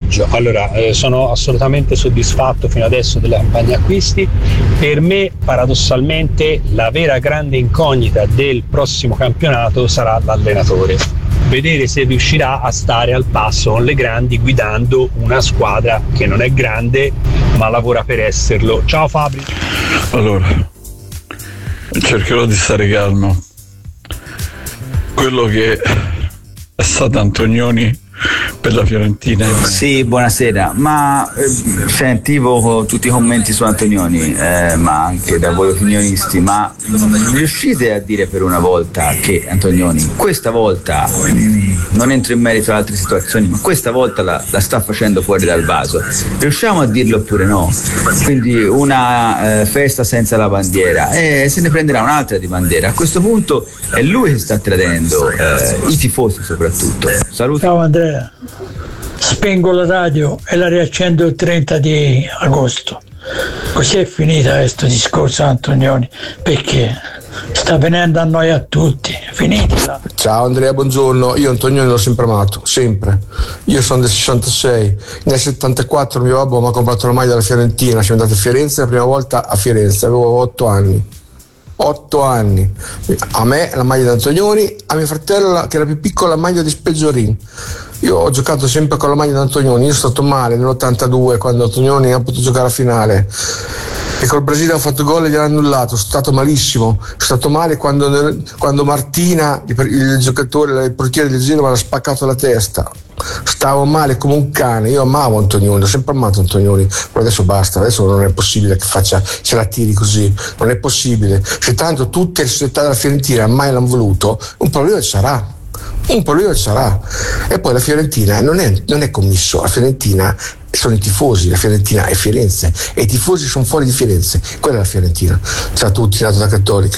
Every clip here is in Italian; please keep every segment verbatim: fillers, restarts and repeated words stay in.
pomeriggio. Allora, eh, sono assolutamente soddisfatto fino adesso della campagna acquisti. Per me, paradossalmente, la vera grande incognita del prossimo campionato sarà l'allenatore. Vedere se riuscirà a stare al passo con le grandi guidando una squadra che non è grande ma lavora per esserlo. Ciao Fabri. Allora, cercherò di stare calmo. Quello che è stato Antonioni per la Fiorentina. Sì, buonasera, ma eh, sentivo tutti i commenti su Antonioni, eh, ma anche da voi opinionisti, ma mh, riuscite a dire per una volta che Antonioni questa volta, mh, non entro in merito ad altre situazioni, ma questa volta la, la sta facendo fuori dal vaso? Riusciamo a dirlo oppure no? Quindi una eh, festa senza la bandiera e se ne prenderà un'altra di bandiera. A questo punto è lui che sta tradendo eh, i tifosi soprattutto. Saluto. Ciao Andrea. Spengo la radio e la riaccendo il trenta di agosto. Così è finita questo discorso Antonioni, perché sta venendo a noi a tutti. Finita. Ciao Andrea, buongiorno. Io Antonioni l'ho sempre amato, sempre. Io sono del sessantasei, nel settantaquattro mio babbo mi ha comprato la maglia della Fiorentina, siamo andati a Firenze la prima volta a Firenze, avevo otto anni. otto anni. A me la maglia di Antonioni, a mio fratello che era più piccolo la maglia di Spezzorin. Io ho giocato sempre con la maglia di Antonioni, io sono stato male nell'ottantadue quando Antonioni ha potuto giocare a finale e col Brasile ho fatto gol e gliel'ha annullato, sono stato malissimo, sono stato male quando, quando Martina, il, il giocatore, il portiere del Genova, l'ha spaccato la testa. Stavo male come un cane, io amavo Antonioni, ho sempre amato Antonioni, però adesso basta, adesso non è possibile che faccia, se la tiri così, non è possibile. Se tanto tutte le società della Fiorentina mai l'hanno voluto, un problema ci sarà, un problema ci sarà. E poi la Fiorentina non è, non è commisso, la Fiorentina sono i tifosi, la Fiorentina è Firenze e i tifosi sono fuori di Firenze, quella è la Fiorentina. Ciao a tutti, nato da Cattolica.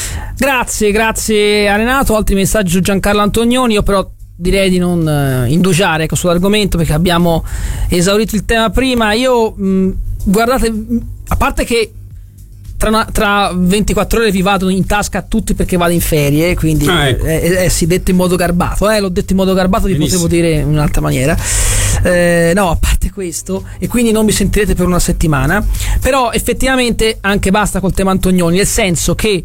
Grazie, grazie a Renato. Altri messaggi su Giancarlo Antonioni. Io però direi di non uh, indugiare ecco, sull'argomento perché abbiamo esaurito il tema prima. Io mh, guardate, a parte che tra, una, tra ventiquattro ore vi vado in tasca a tutti perché vado in ferie, quindi ah, ecco. eh, eh, sì, detto in modo garbato, eh, l'ho detto in modo garbato, vi Benissimo. Potevo dire in un'altra maniera. Eh, no, a parte questo, e quindi non mi sentirete per una settimana, però effettivamente anche basta col tema Antonioni, nel senso che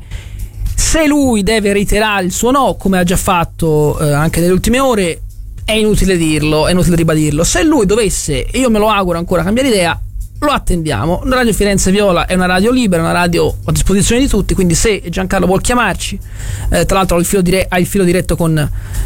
se lui deve reiterare il suo no, come ha già fatto eh, anche nelle ultime ore, è inutile dirlo, è inutile ribadirlo. Se lui dovesse, e io me lo auguro ancora, cambiare idea, lo attendiamo. Una radio Firenze Viola è una radio libera, una radio a disposizione di tutti, quindi se Giancarlo vuol chiamarci, eh, tra l'altro ha il filo, dire- ha il filo diretto con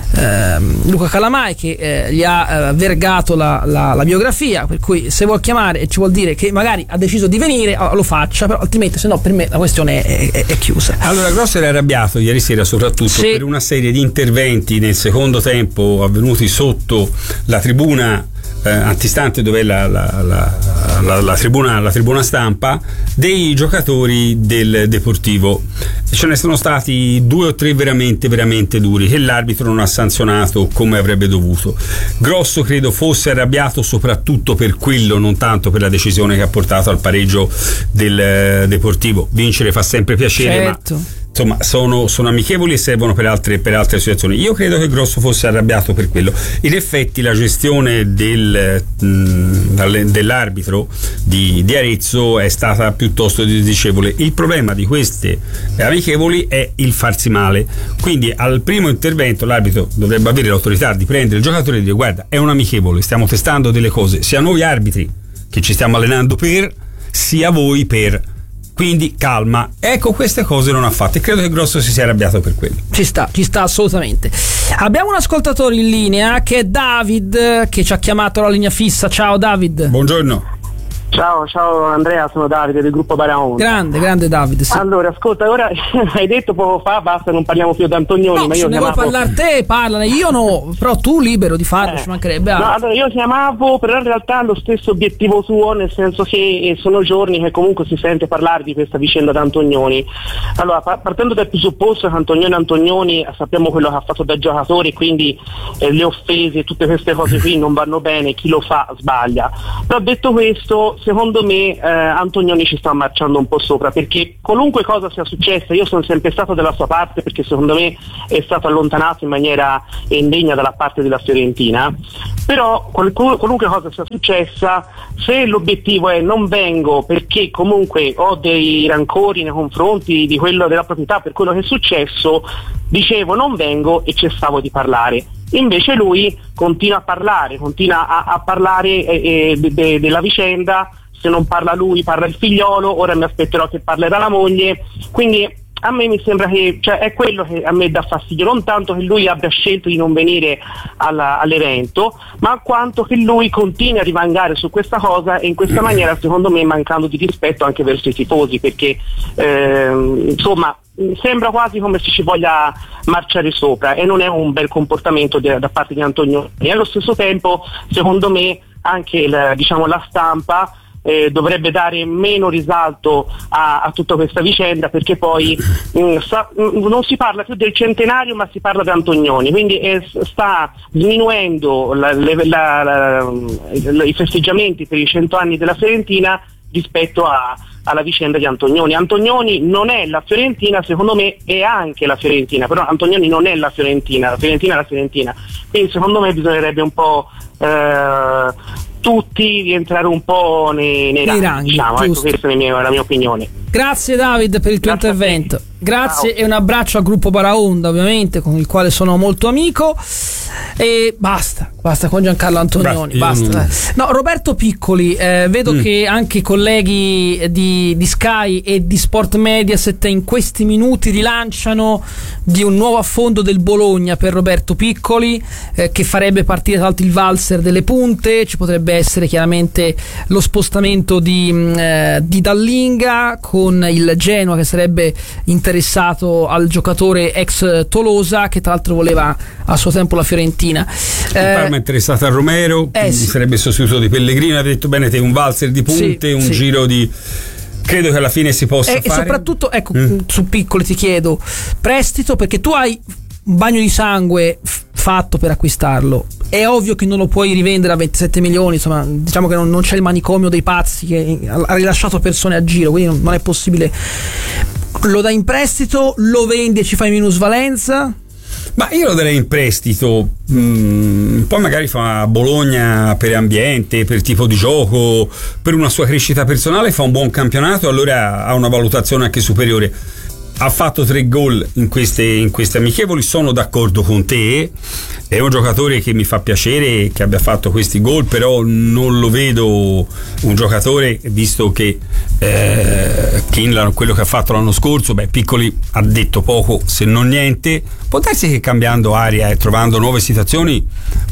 eh, Luca Calamai che eh, gli ha eh, vergato la, la, la biografia, per cui se vuol chiamare e ci vuol dire che magari ha deciso di venire, lo faccia, però altrimenti se no per me la questione è, è, è chiusa. Allora Grosso era arrabbiato ieri sera soprattutto sì. per una serie di interventi nel secondo tempo avvenuti sotto la tribuna Eh, antistante dove è la, la, la, la, la, tribuna, la tribuna stampa dei giocatori del Deportivo. Ce ne sono stati due o tre veramente veramente duri che l'arbitro non ha sanzionato come avrebbe dovuto. Grosso credo fosse arrabbiato soprattutto per quello, non tanto per la decisione che ha portato al pareggio del eh, Deportivo. Vincere fa sempre piacere, certo. ma insomma sono, sono amichevoli e servono per altre, per altre situazioni. Io credo che Grosso fosse arrabbiato per quello. In effetti la gestione del, mh, dell'arbitro di, di Arezzo è stata piuttosto disdicevole. Il problema di queste amichevoli è il farsi male, quindi al primo intervento l'arbitro dovrebbe avere l'autorità di prendere il giocatore e dire: guarda, è un amichevole, stiamo testando delle cose, sia noi arbitri che ci stiamo allenando per, sia voi per, quindi calma. Ecco, queste cose non ha fatte. Credo che Grosso si sia arrabbiato per quello. Ci sta, ci sta assolutamente. Abbiamo un ascoltatore in linea che è David, che ci ha chiamato alla linea fissa. Ciao David. Buongiorno. Ciao, ciao Andrea, sono Davide del gruppo Baraon. Grande, grande Davide. Sì. Allora, ascolta, ora hai detto poco fa, basta, non parliamo più di Antonioni, no, ma io se ne chiamavo... vuoi parlare te, parlane, io no, però tu libero di farlo, eh. ci mancherebbe altro. No, allora io chiamavo, però in realtà ha lo stesso obiettivo suo, nel senso che sono giorni che comunque si sente parlare di questa vicenda di Antonioni. Allora, partendo dal presupposto che Antonioni Antonioni sappiamo quello che ha fatto da giocatore, quindi eh, le offese e tutte queste cose qui non vanno bene, chi lo fa sbaglia. Però detto questo, secondo me eh, Antonioni ci sta marciando un po' sopra, perché qualunque cosa sia successa, io sono sempre stato dalla sua parte, perché secondo me è stato allontanato in maniera indegna dalla parte della Fiorentina, però qualunque cosa sia successa, se l'obiettivo è non vengo perché comunque ho dei rancori nei confronti di quello della proprietà per quello che è successo, dicevo non vengo e cessavo di parlare. Invece lui continua a parlare, continua a, a parlare eh, de, de, della vicenda, se non parla lui parla il figliolo, ora mi aspetterò che parlerà la moglie, quindi a me mi sembra che, cioè, è quello che a me dà fastidio, non tanto che lui abbia scelto di non venire alla, all'evento, ma quanto che lui continui a rivangare su questa cosa e in questa maniera secondo me mancando di rispetto anche verso i tifosi, perché eh, insomma sembra quasi come se ci voglia marciare sopra e non è un bel comportamento de- da parte di Antonioni. E allo stesso tempo secondo me anche la, diciamo, la stampa Eh, dovrebbe dare meno risalto a, a tutta questa vicenda, perché poi mh, sa, mh, non si parla più del centenario ma si parla di Antonioni, quindi eh, sta diminuendo la, la, la, la, i festeggiamenti per i cento anni della Fiorentina rispetto a, alla vicenda di Antonioni. Antonioni non è la Fiorentina, secondo me è anche la Fiorentina, però Antonioni non è la Fiorentina, la Fiorentina è la Fiorentina, quindi secondo me bisognerebbe un po' eh, tutti rientrare un po' nei, nei, nei ranghi, diciamo, ecco, questa è la mia, la mia opinione. Grazie David per il tuo Grazie intervento. Grazie. Ciao. E un abbraccio al gruppo Baraonda, ovviamente, con il quale sono molto amico. E basta, basta con Giancarlo Antonioni. Beh, basta. Non... No, Roberto Piccoli, eh, vedo mm. che anche i colleghi di, di Sky e di Sport Mediaset in questi minuti rilanciano di un nuovo affondo del Bologna per Roberto Piccoli, eh, che farebbe partire tra l'altro il valzer delle punte. Ci potrebbe essere chiaramente lo spostamento di, eh, di Dallinga, con il Genoa che sarebbe interessato al giocatore ex Tolosa, che tra l'altro voleva a suo tempo la Fiorentina. Il eh, Parma è interessato a Romero, eh, sì. sarebbe sostituto di Pellegrini. Ha detto bene te, un valzer di punte, sì, un sì. giro di... Credo che alla fine si possa e, fare. E soprattutto, ecco, mm. su Piccoli ti chiedo prestito, perché tu hai un bagno di sangue f- fatto per acquistarlo. È ovvio che non lo puoi rivendere a ventisette milioni, insomma, diciamo che non, non c'è il manicomio dei pazzi che ha rilasciato persone a giro, quindi non, non è possibile. Lo dai in prestito, lo vendi e ci fai minusvalenza? Ma io lo darei in prestito, mm, poi magari fa Bologna per ambiente, per tipo di gioco, per una sua crescita personale, fa un buon campionato, allora ha una valutazione anche superiore. Ha fatto tre gol in queste, in queste amichevoli, sono d'accordo con te, è un giocatore che mi fa piacere che abbia fatto questi gol, però non lo vedo un giocatore, visto che eh, Kinlan, quello che ha fatto l'anno scorso, beh, Piccoli ha detto poco se non niente, può darsi che cambiando aria e trovando nuove situazioni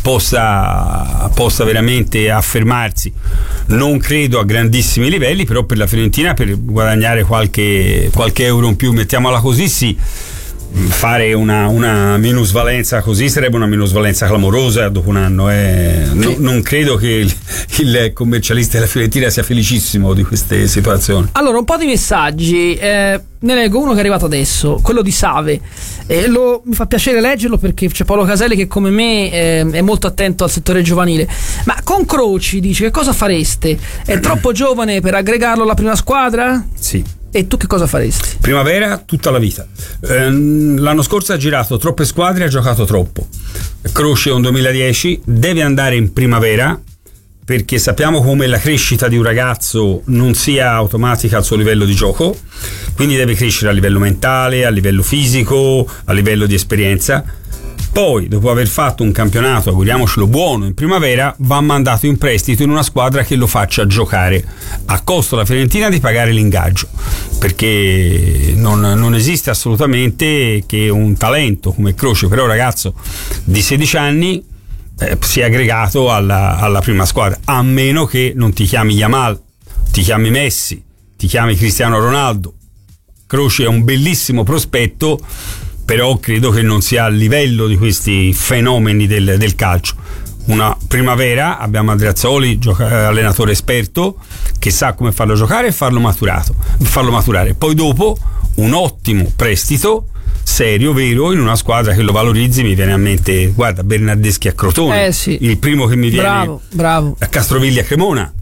possa, possa veramente affermarsi. Non credo a grandissimi livelli, però per la Fiorentina, per guadagnare qualche, qualche euro in più, mettiamola così, sì, fare una, una minusvalenza così sarebbe una minusvalenza clamorosa dopo un anno. Eh. No, non credo che il, il commercialista della Fiorentina sia felicissimo di queste situazioni. Allora, un po' di messaggi, eh, ne leggo uno che è arrivato adesso, quello di Save, eh, lo, mi fa piacere leggerlo perché c'è Paolo Caselli che come me eh, è molto attento al settore giovanile. Ma con Croci dice: che cosa fareste? È troppo giovane per aggregarlo alla prima squadra? Sì. E tu che cosa faresti? Primavera tutta la vita. Ehm, l'anno scorso ha girato troppe squadre, ha giocato troppo. Croce è un duemiladieci, deve andare in primavera, perché sappiamo come la crescita di un ragazzo non sia automatica al suo livello di gioco, quindi deve crescere a livello mentale, a livello fisico, a livello di esperienza. Poi, dopo aver fatto un campionato, auguriamocelo buono, in primavera, va mandato in prestito in una squadra che lo faccia giocare, a costo alla Fiorentina di pagare l'ingaggio, perché non, non esiste assolutamente che un talento come Croce, però ragazzo di sedici anni, eh, sia aggregato alla, alla prima squadra, a meno che non ti chiami Yamal, ti chiami Messi, ti chiami Cristiano Ronaldo. Croce è un bellissimo prospetto, però credo che non sia a livello di questi fenomeni del, del calcio. Una primavera, abbiamo Andreazzoli, gioca, allenatore esperto, che sa come farlo giocare e farlo maturato, farlo maturare. Poi dopo un ottimo prestito serio, vero, in una squadra che lo valorizzi. Mi viene a mente, guarda, Bernardeschi a Crotone, eh sì. il primo che mi viene bravo, bravo. a Castroviglia a Cremona.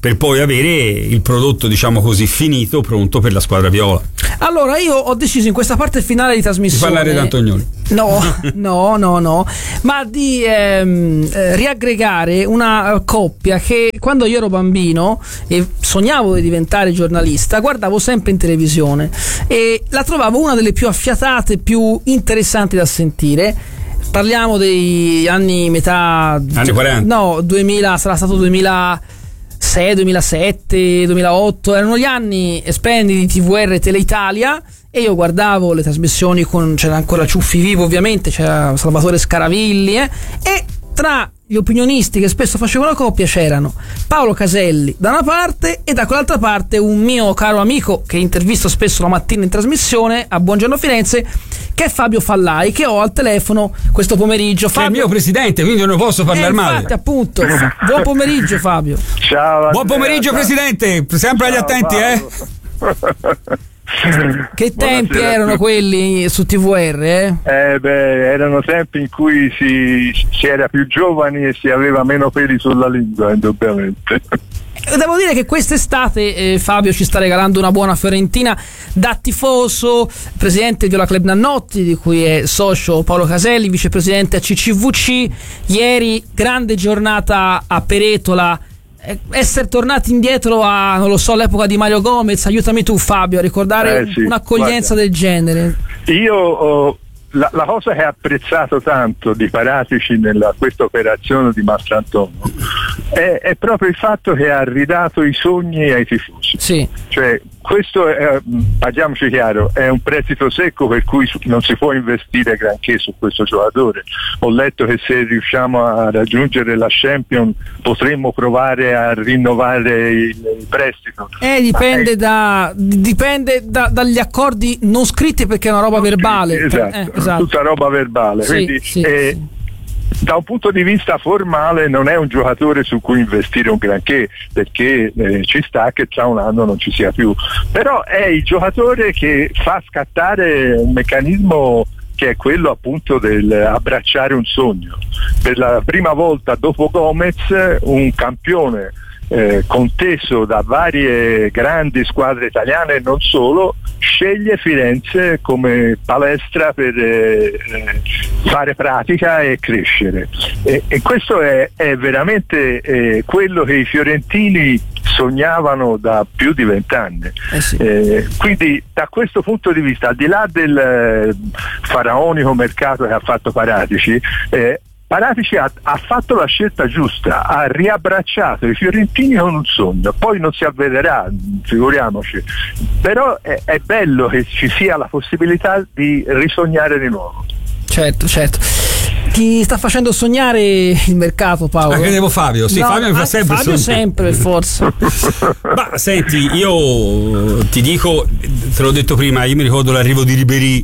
per poi avere il prodotto, diciamo così, finito, pronto per la squadra viola. Allora io ho deciso in questa parte finale di trasmissione di parlare di Antonioni. No, no, no, no, ma di ehm, eh, riaggregare una uh, coppia che quando io ero bambino e sognavo di diventare giornalista, guardavo sempre in televisione e la trovavo una delle più affiatate, più interessanti da sentire. Parliamo degli anni metà anni quaranta. No, duemila, sarà stato duemilasei, duemilasette, duemilaotto, erano gli anni splendidi di T V R Teleitalia e io guardavo le trasmissioni con, c'era ancora Ciuffi Vivo ovviamente, c'era Salvatore Scaravilli eh, e tra gli opinionisti che spesso facevano coppia c'erano Paolo Caselli da una parte e da quell'altra parte un mio caro amico che intervisto spesso la mattina in trasmissione a Buongiorno Firenze, che è Fabio Fallai, che ho al telefono questo pomeriggio. Fabio, che è il mio presidente, quindi non posso parlare eh, male. Infatti, appunto. Buon pomeriggio, Fabio. Ciao. Andrea. Buon pomeriggio, presidente. Sempre agli attenti, eh. Che tempi Buonasera erano quelli su T V R, eh? Eh beh, erano tempi in cui si, si era più giovani e si aveva meno peli sulla lingua, indubbiamente. Devo dire che quest'estate eh, Fabio ci sta regalando una buona Fiorentina da tifoso, presidente Viola Club Nannotti, di cui è socio Paolo Caselli, vicepresidente a C C V C. Ieri grande giornata a Peretola, eh, essere tornati indietro a, non lo so, l'epoca di Mario Gomez. Aiutami tu, Fabio, a ricordare eh sì, un'accoglienza guarda, del genere. Io ho La, la cosa che ho apprezzato tanto di Paratici nella questa operazione di Mastrantonio è, è proprio il fatto che ha ridato i sogni ai tifosi. Sì. Cioè, questo è, parliamoci chiaro, è un prestito secco per cui non si può investire granché su questo giocatore. Ho letto che se riusciamo a raggiungere la Champions potremmo provare a rinnovare il, il prestito. Eh, dipende, da, dipende da, dagli accordi non scritti, perché è una roba verbale. Esatto, eh, esatto. Tutta roba verbale. Sì, Quindi, sì, eh, sì. Da un punto di vista formale non è un giocatore su cui investire un granché, perché eh, ci sta che tra un anno non ci sia più, però è il giocatore che fa scattare un meccanismo che è quello appunto del abbracciare un sogno. Per la prima volta dopo Gomez un campione eh, conteso da varie grandi squadre italiane e non solo sceglie Firenze come palestra per eh, fare pratica e crescere, e, e questo è, è veramente eh, quello che i fiorentini sognavano da più di vent'anni. Eh sì. eh, quindi da questo punto di vista, al di là del eh, faraonico mercato che ha fatto Paratici, eh, Paratici ha, ha fatto la scelta giusta, ha riabbracciato i fiorentini con un sogno, poi non si avvederà, figuriamoci, però è, è bello che ci sia la possibilità di risognare di nuovo. Certo, certo. Ti sta facendo sognare il mercato, Paolo? Ah, credevo Fabio, sì, no, Fabio mi fa sempre Fabio sognare. sempre, forse. Ma senti, io ti dico, te l'ho detto prima, io mi ricordo l'arrivo di Ribéry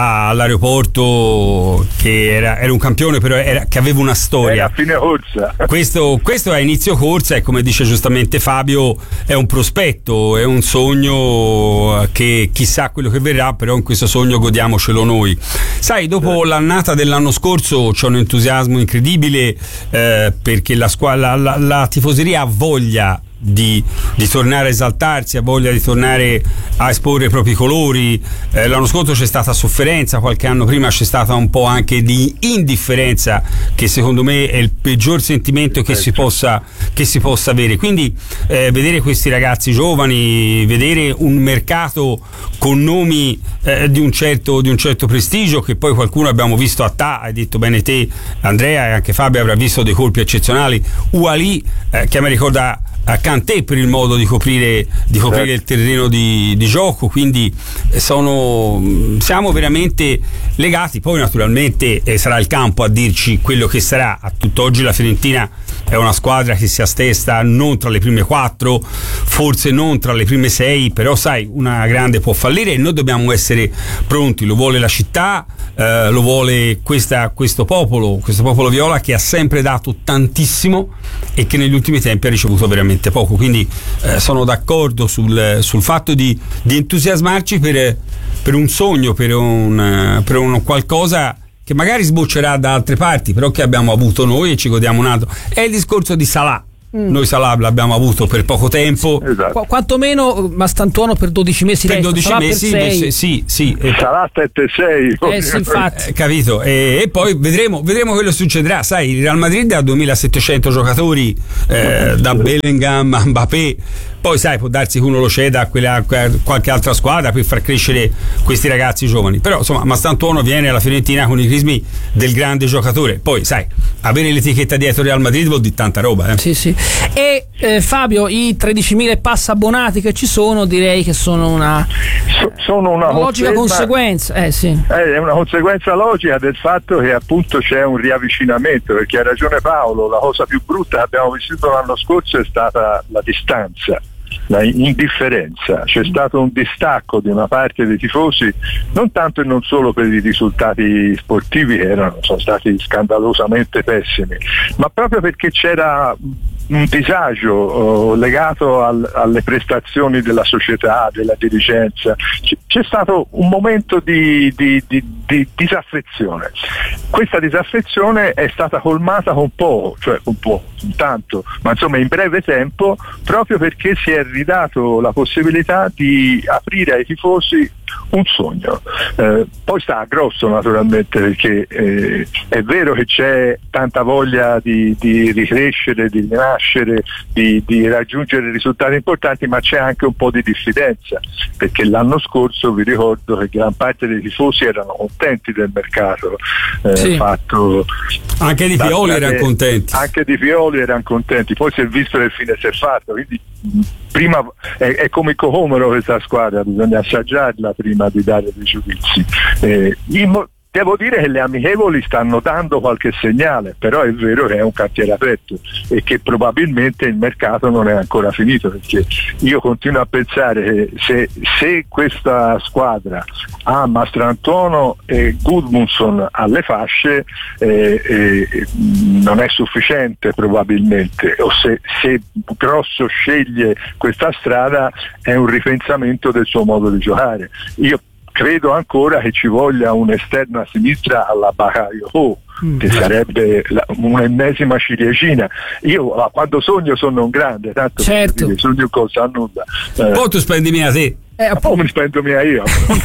all'aeroporto, che era, era un campione, però era, che aveva una storia. Era a fine corsa. Questo, questo è inizio corsa e, come dice giustamente Fabio, è un prospetto, è un sogno che chissà quello che verrà, però in questo sogno godiamocelo noi. Sai, dopo l'annata dell'anno scorso c'è un entusiasmo incredibile, eh, perché la, squadra, la, la tifoseria ha voglia Di, di tornare a esaltarsi, ha voglia di tornare a esporre i propri colori. Eh, l'anno scorso c'è stata sofferenza, qualche anno prima c'è stata un po' anche di indifferenza, che secondo me è il peggior sentimento che si possa, che si possa avere. Quindi eh, vedere questi ragazzi giovani, vedere un mercato con nomi eh, di un certo di un certo prestigio, che poi qualcuno abbiamo visto a Ta, hai detto bene te Andrea, e anche Fabio avrà visto dei colpi eccezionali. Uali, eh, che mi ricorda a Kanté per il modo di coprire di coprire il terreno di, di gioco, quindi sono siamo veramente legati. Poi naturalmente eh, sarà il campo a dirci quello che sarà. A tutt'oggi la Fiorentina è una squadra che si attesta non tra le prime quattro, forse non tra le prime sei, però sai, una grande può fallire e noi dobbiamo essere pronti. Lo vuole la città, eh, lo vuole questa, questo popolo questo popolo viola, che ha sempre dato tantissimo e che negli ultimi tempi ha ricevuto veramente poco. Quindi eh, sono d'accordo sul, sul fatto di, di entusiasmarci per, per un sogno, per un, per un qualcosa che magari sboccerà da altre parti, però che abbiamo avuto noi e ci godiamo un altro. È il discorso di Salah. Mm. Noi Salah l'abbiamo avuto per poco tempo, esatto. Qu- quantomeno Mastantuono per dodici mesi per resta, dodici Salah mesi per sei. invece, sì sì e Salah sette sei eh sì, infatti eh, capito e, e poi vedremo vedremo quello che succederà. Sai, il Real Madrid ha duemilasettecento giocatori, eh, da Bellingham a Mbappé, poi sai può darsi che uno lo ceda a, quella, a qualche altra squadra per far crescere questi ragazzi giovani, però insomma Mastantuono viene alla Fiorentina con i crismi del grande giocatore, poi sai avere l'etichetta dietro Real Madrid vuol dire tanta roba, eh. Sì, sì. E eh, Fabio, i tredicimila e passa abbonati che ci sono, direi che sono una, so, sono una, una logica conseguenza. Eh, sì. È una conseguenza logica del fatto che appunto c'è un riavvicinamento, perché ha ragione Paolo, la cosa più brutta che abbiamo vissuto l'anno scorso è stata la distanza, la indifferenza. C'è stato un distacco di una parte dei tifosi, non tanto e non solo per i risultati sportivi che erano, sono stati scandalosamente pessimi, ma proprio perché c'era un disagio oh, legato al, alle prestazioni della società, della dirigenza. C- c'è stato un momento di, di, di, di disaffezione. Questa disaffezione è stata colmata con poco, cioè un po', tanto, ma insomma in breve tempo, proprio perché si è ridato la possibilità di aprire ai tifosi un sogno. Eh, poi sta a grosso naturalmente, perché eh, è vero che c'è tanta voglia di, di ricrescere, di rinascere, di, di raggiungere risultati importanti, ma c'è anche un po' di diffidenza, perché l'anno scorso vi ricordo che gran parte dei tifosi erano contenti del mercato eh, sì. fatto. Anche di Pioli erano contenti. Anche di Pioli erano contenti, poi si è visto che il fine si è fatto, quindi prima è, è come il cocomero questa squadra, bisogna assaggiarla prima di dare dei giudizi. Eh, in, devo dire che le amichevoli stanno dando qualche segnale, però è vero che è un cantiere aperto e che probabilmente il mercato non è ancora finito, perché io continuo a pensare che se, se questa squadra ha Mastrantuono e Gudmundsson alle fasce eh, eh, non è sufficiente probabilmente, o se, se Grosso sceglie questa strada è un ripensamento del suo modo di giocare. Io credo ancora che ci voglia un'esterna sinistra alla Bakayoko, mm. che sarebbe la, un'ennesima ciliegina. Io quando sogno sono un grande, tanto certo. dire, sogno cosa a nulla. Eh. Poi tu spendi mia te. Eh, poi mi spendo mia io.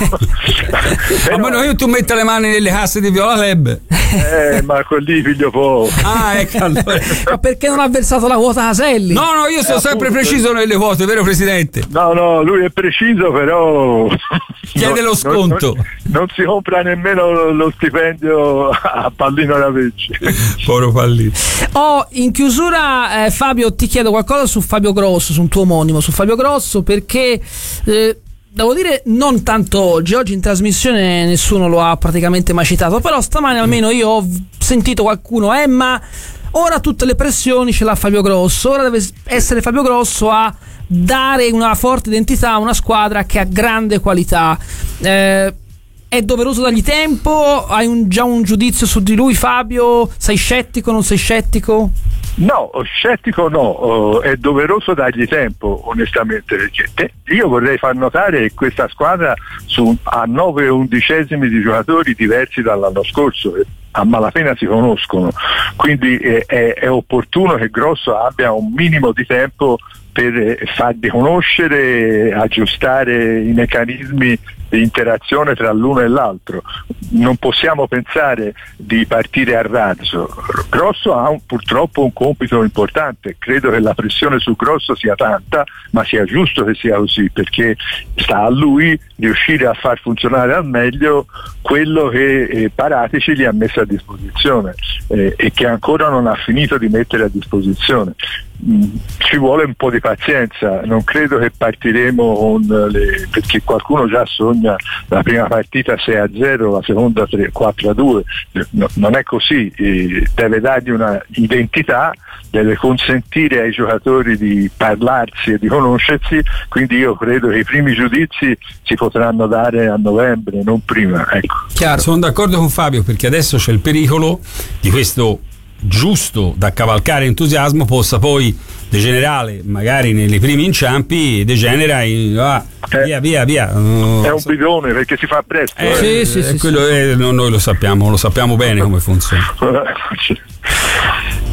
Però, ma io tu metti le mani nelle casse di Viola Club. Eh, ma quelli figlio poco. Ah, ecco allora. Ma perché non ha versato la quota Caselli? No, no, io sono eh, sempre appunto. preciso nelle quote, vero Presidente? No, no, lui è preciso, però chiede no, lo sconto. Non, non, non si compra nemmeno lo, lo stipendio a Pallino Ravecci. Poro Pallino. Oh, in chiusura eh, Fabio, ti chiedo qualcosa su Fabio Grosso, su un tuo omonimo, su Fabio Grosso, perché eh, devo dire non tanto oggi, oggi in trasmissione nessuno lo ha praticamente mai citato, però stamane almeno io ho sentito qualcuno, eh ma ora tutte le pressioni ce l'ha Fabio Grosso, ora deve essere Fabio Grosso a dare una forte identità a una squadra che ha grande qualità. Eh, è doveroso dargli tempo? Hai un, già un giudizio su di lui, Fabio? Sei scettico, non sei scettico? No, scettico no, oh, è doveroso dargli tempo onestamente, perché te, io vorrei far notare che questa squadra su, ha nove undicesimi di giocatori diversi dall'anno scorso, a malapena si conoscono, quindi è, è, è opportuno che Grosso abbia un minimo di tempo per farli conoscere, aggiustare i meccanismi di interazione tra l'uno e l'altro. Non possiamo pensare di partire a razzo. Grosso ha un, purtroppo un compito importante, credo che la pressione su Grosso sia tanta, ma sia giusto che sia così, perché sta a lui riuscire a far funzionare al meglio quello che eh, Paratici gli ha messo a disposizione eh, e che ancora non ha finito di mettere a disposizione. Mm, ci vuole un po' di pazienza, non credo che partiremo con le, perché qualcuno già sogna la prima partita sei a zero, la seconda quattro a due, no, non è così, eh, deve dargli una identità, deve consentire ai giocatori di parlarsi e di conoscersi, quindi io credo che i primi giudizi si potranno dare a novembre, non prima, ecco. Chiaro. Sono d'accordo con Fabio, perché adesso c'è il pericolo di questo giusto da cavalcare entusiasmo possa poi degenerare magari nei primi inciampi, degenera in, ah, eh, via via via uh, è un bidone perché si fa presto eh, eh. Sì, sì, sì, quello sì. È, no, noi lo sappiamo lo sappiamo bene come funziona.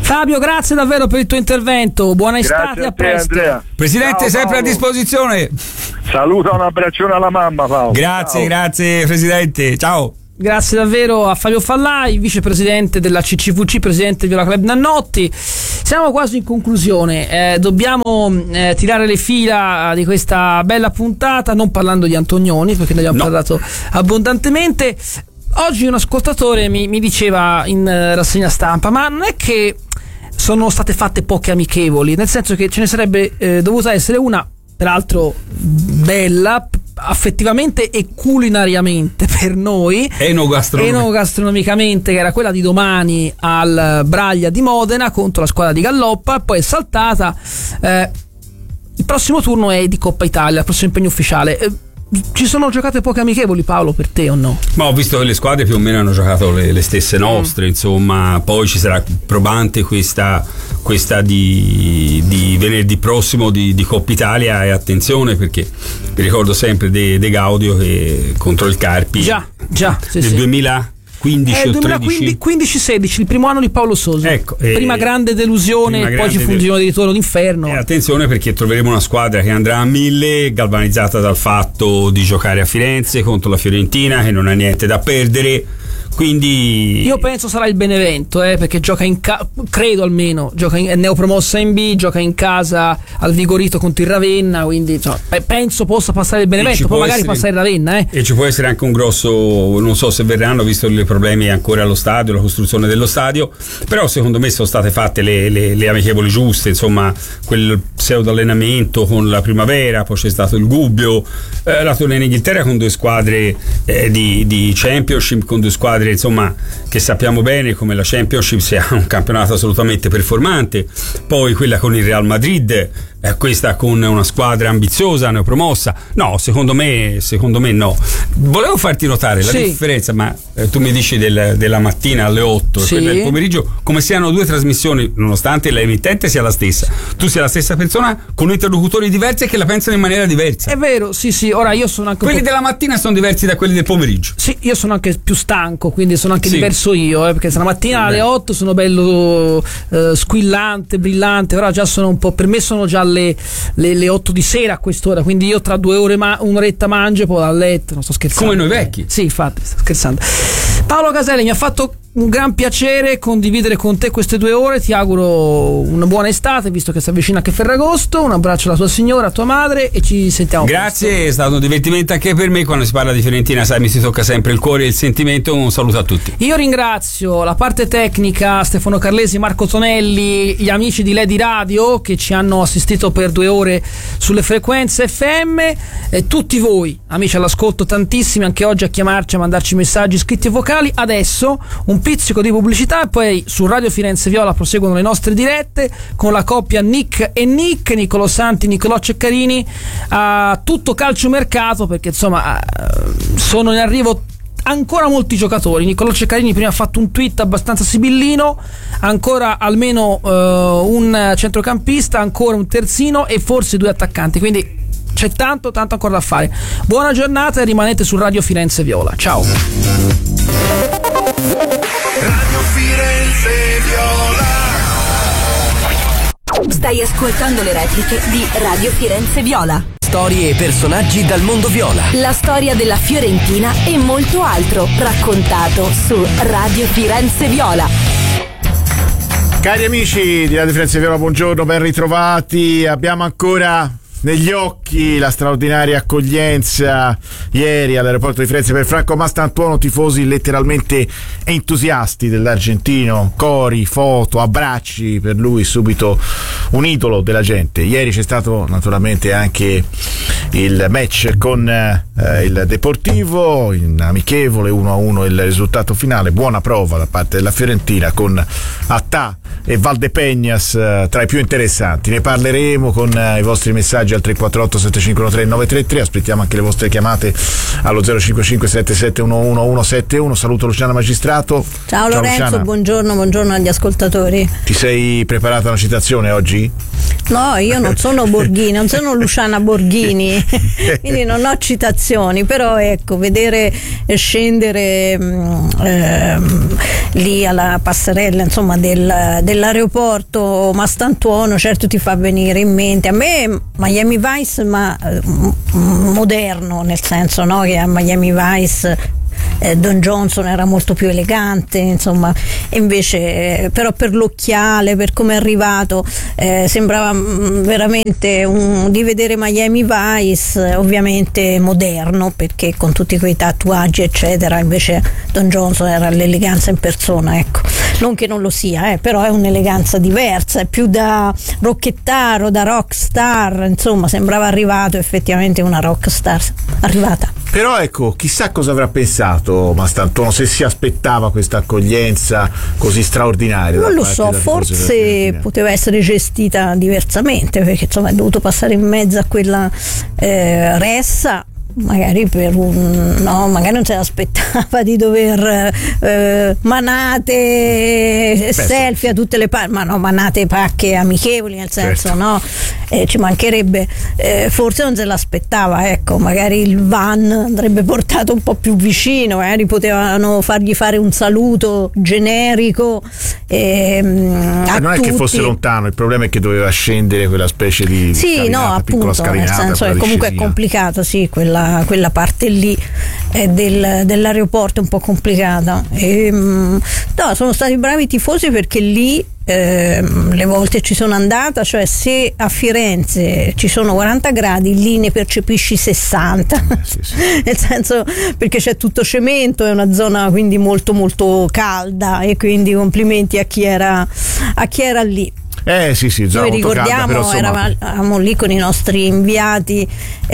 Fabio, grazie davvero per il tuo intervento, buona estate, Grazie a, a te, presto. Andrea. Presidente, Ciao, sempre Paolo. a disposizione. Saluta, un abbraccione alla mamma, Paolo. Grazie, Ciao. grazie Presidente. Ciao. Grazie davvero a Fabio Fallai, vicepresidente della C C V C, presidente di Viola Club Nannotti. Siamo quasi in conclusione, eh, dobbiamo eh, tirare le fila di questa bella puntata, non parlando di Antonioni perché ne abbiamo No. parlato abbondantemente. Oggi un ascoltatore mi, mi diceva in eh, rassegna stampa, ma non è che sono state fatte poche amichevoli, nel senso che ce ne sarebbe eh, dovuta essere una, peraltro bella, affettivamente e culinariamente per noi, Enogastronom- enogastronomicamente, che era quella di domani al Braglia di Modena contro la squadra di Galloppa, poi è saltata. Eh, il prossimo turno è di Coppa Italia, il prossimo impegno ufficiale. Eh, ci sono giocate poche amichevoli, Paolo, per te o no? Ma ho visto che le squadre più o meno hanno giocato le, le stesse nostre, mm. insomma, poi ci sarà probante questa, questa di, di venerdì prossimo di, di Coppa Italia, e attenzione perché vi ricordo sempre De, De Gaudio che contro il Carpi Già, già, sì, del sì. duemilaquindici Eh, o tredici. duemilaquindici sedici, il primo anno di Paolo Sosa. Ecco, eh, prima grande delusione, prima poi grande ci fu un del- giro di ritorno d'inferno. E attenzione perché troveremo una squadra che andrà a mille, galvanizzata dal fatto di giocare a Firenze contro la Fiorentina, che non ha niente da perdere. Quindi Io penso sarà il Benevento, eh, perché gioca in casa, credo almeno, gioca in, è neopromossa in B, gioca in casa al Vigorito contro il Ravenna, quindi insomma, pe- penso possa passare il E ci Benevento, può poi magari essere- passare il Ravenna, eh. E ci può essere anche un grosso, non so se verranno, visto i problemi ancora allo stadio, la costruzione dello stadio, però secondo me sono state fatte le, le, le amichevoli giuste, insomma, quel pseudo allenamento con la Primavera, poi c'è stato il Gubbio, eh, la tornea in Inghilterra con due squadre eh, di, di Championship, con due squadre insomma che sappiamo bene come la Championship sia un campionato assolutamente performante, poi quella con il Real Madrid, eh, questa con una squadra ambiziosa, neopromossa. No, secondo me secondo me no. Volevo farti notare la Sì. differenza, ma eh, tu mi dici del- della mattina alle otto Sì. e quella del pomeriggio, come siano due trasmissioni, nonostante l'emittente sia la stessa, tu sia la stessa persona con interlocutori diversi e che la pensano in maniera diversa. È vero, sì, sì. Ora io sono anche un Quelli po'- della mattina sono diversi da quelli del pomeriggio. Sì, io sono anche più stanco, quindi sono anche Sì. diverso io, eh, perché stamattina alle otto sono bello eh, squillante, brillante, ora già sono un po', per me sono già le, le, le otto di sera a quest'ora, quindi io tra due ore, ma, un'oretta mangio e poi vado a letto, non sto scherzando. Come noi vecchi. Sì, infatti, sto scherzando. Paolo Caselli, mi ha fatto un gran piacere condividere con te queste due ore, ti auguro una buona estate, visto che si avvicina anche Ferragosto, un abbraccio alla tua signora, a tua madre e ci sentiamo Grazie, presto. è stato un divertimento anche per me. Quando si parla di Fiorentina, sai, mi si tocca sempre il cuore e il sentimento. Un saluto a tutti. Io ringrazio la parte tecnica, Stefano Carlesi, Marco Tonelli, gli amici di Lady Radio che ci hanno assistito per due ore sulle frequenze F M, e tutti voi amici all'ascolto, tantissimi anche oggi a chiamarci, a mandarci messaggi scritti e vocali. Adesso un pizzico di pubblicità e poi su Radio Firenze Viola proseguono le nostre dirette con la coppia Nick e Nick, Niccolò Santi, Niccolò Ceccarini, a tutto calciomercato, perché insomma sono in arrivo ancora molti giocatori. Niccolò Ceccarini prima ha fatto un tweet abbastanza sibillino, ancora almeno uh, un centrocampista, ancora un terzino e forse due attaccanti, quindi c'è tanto tanto ancora da fare. Buona giornata e rimanete su Radio Firenze Viola. Ciao. Radio Firenze Viola. Stai ascoltando le repliche di Radio Firenze Viola. Storie e personaggi dal mondo viola. La storia della Fiorentina e molto altro raccontato su Radio Firenze Viola. Cari amici di Radio Firenze Viola, buongiorno, ben ritrovati. Abbiamo ancora negli occhi la straordinaria accoglienza ieri all'aeroporto di Firenze per Franco Mastantuono, tifosi letteralmente entusiasti dell'argentino, cori, foto, abbracci per lui, subito un idolo della gente. Ieri c'è stato naturalmente anche il match con eh, il Deportivo, in amichevole uno a uno il risultato finale, buona prova da parte della Fiorentina con Attà e Valdepeñas eh, tra i più interessanti. Ne parleremo con eh, i vostri messaggi al tre quattro otto sette cinque uno tre nove tre tre, aspettiamo anche le vostre chiamate allo zero cinque cinque sette sette uno uno uno sette uno. Saluto Luciana Magistrato. Ciao, Ciao Lorenzo, Luciana. buongiorno, buongiorno agli ascoltatori. Ti sei preparata una citazione oggi? No, io non sono Borghini, non sono Luciana Borghini, quindi non ho citazioni. condizioni, però ecco, vedere scendere ehm, lì alla passerella, insomma, del, dell'aeroporto Mastantuono, certo ti fa venire in mente, a me Miami Vice, ma eh, moderno, nel senso, no, che a Miami Vice Eh, Don Johnson era molto più elegante, insomma, e invece eh, però per l'occhiale, per come è arrivato, eh, sembrava mh, veramente un, di vedere Miami Vice, eh, ovviamente moderno, perché con tutti quei tatuaggi eccetera, invece Don Johnson era l'eleganza in persona, ecco. Non che non lo sia, eh, però è un'eleganza diversa, è più da rockettaro, da rockstar, insomma, sembrava arrivato effettivamente una rockstar arrivata. Però ecco, chissà cosa avrà pensato Mastantuono, se si aspettava questa accoglienza così straordinaria. Non lo so, forse poteva essere gestita diversamente, perché insomma è dovuto passare in mezzo a quella eh, ressa, magari per un no, magari non se l'aspettava di dover eh, manate Beh, selfie a tutte le parti, ma no, manate pacche amichevoli, nel senso, certo. no eh, ci mancherebbe, eh, forse non se l'aspettava, ecco, magari il van andrebbe portato un po' più vicino, magari potevano fargli fare un saluto generico, eh, a non è tutti. Che fosse lontano, il problema è che doveva scendere quella specie di sì, scalinata, no, appunto, nel senso che comunque è complicato, sì, quella quella parte lì eh, del, dell'aeroporto è un po' complicata, e, mh, no, sono stati bravi i tifosi, perché lì eh, le volte ci sono andata, cioè se a Firenze ci sono quaranta gradi, lì ne percepisci sessanta, eh, sì, sì. nel senso, perché c'è tutto cemento, è una zona quindi molto molto calda, e quindi complimenti a chi era a chi era lì. Eh sì sì, noi ricordiamo, calda, però, insomma... eravamo lì con i nostri inviati,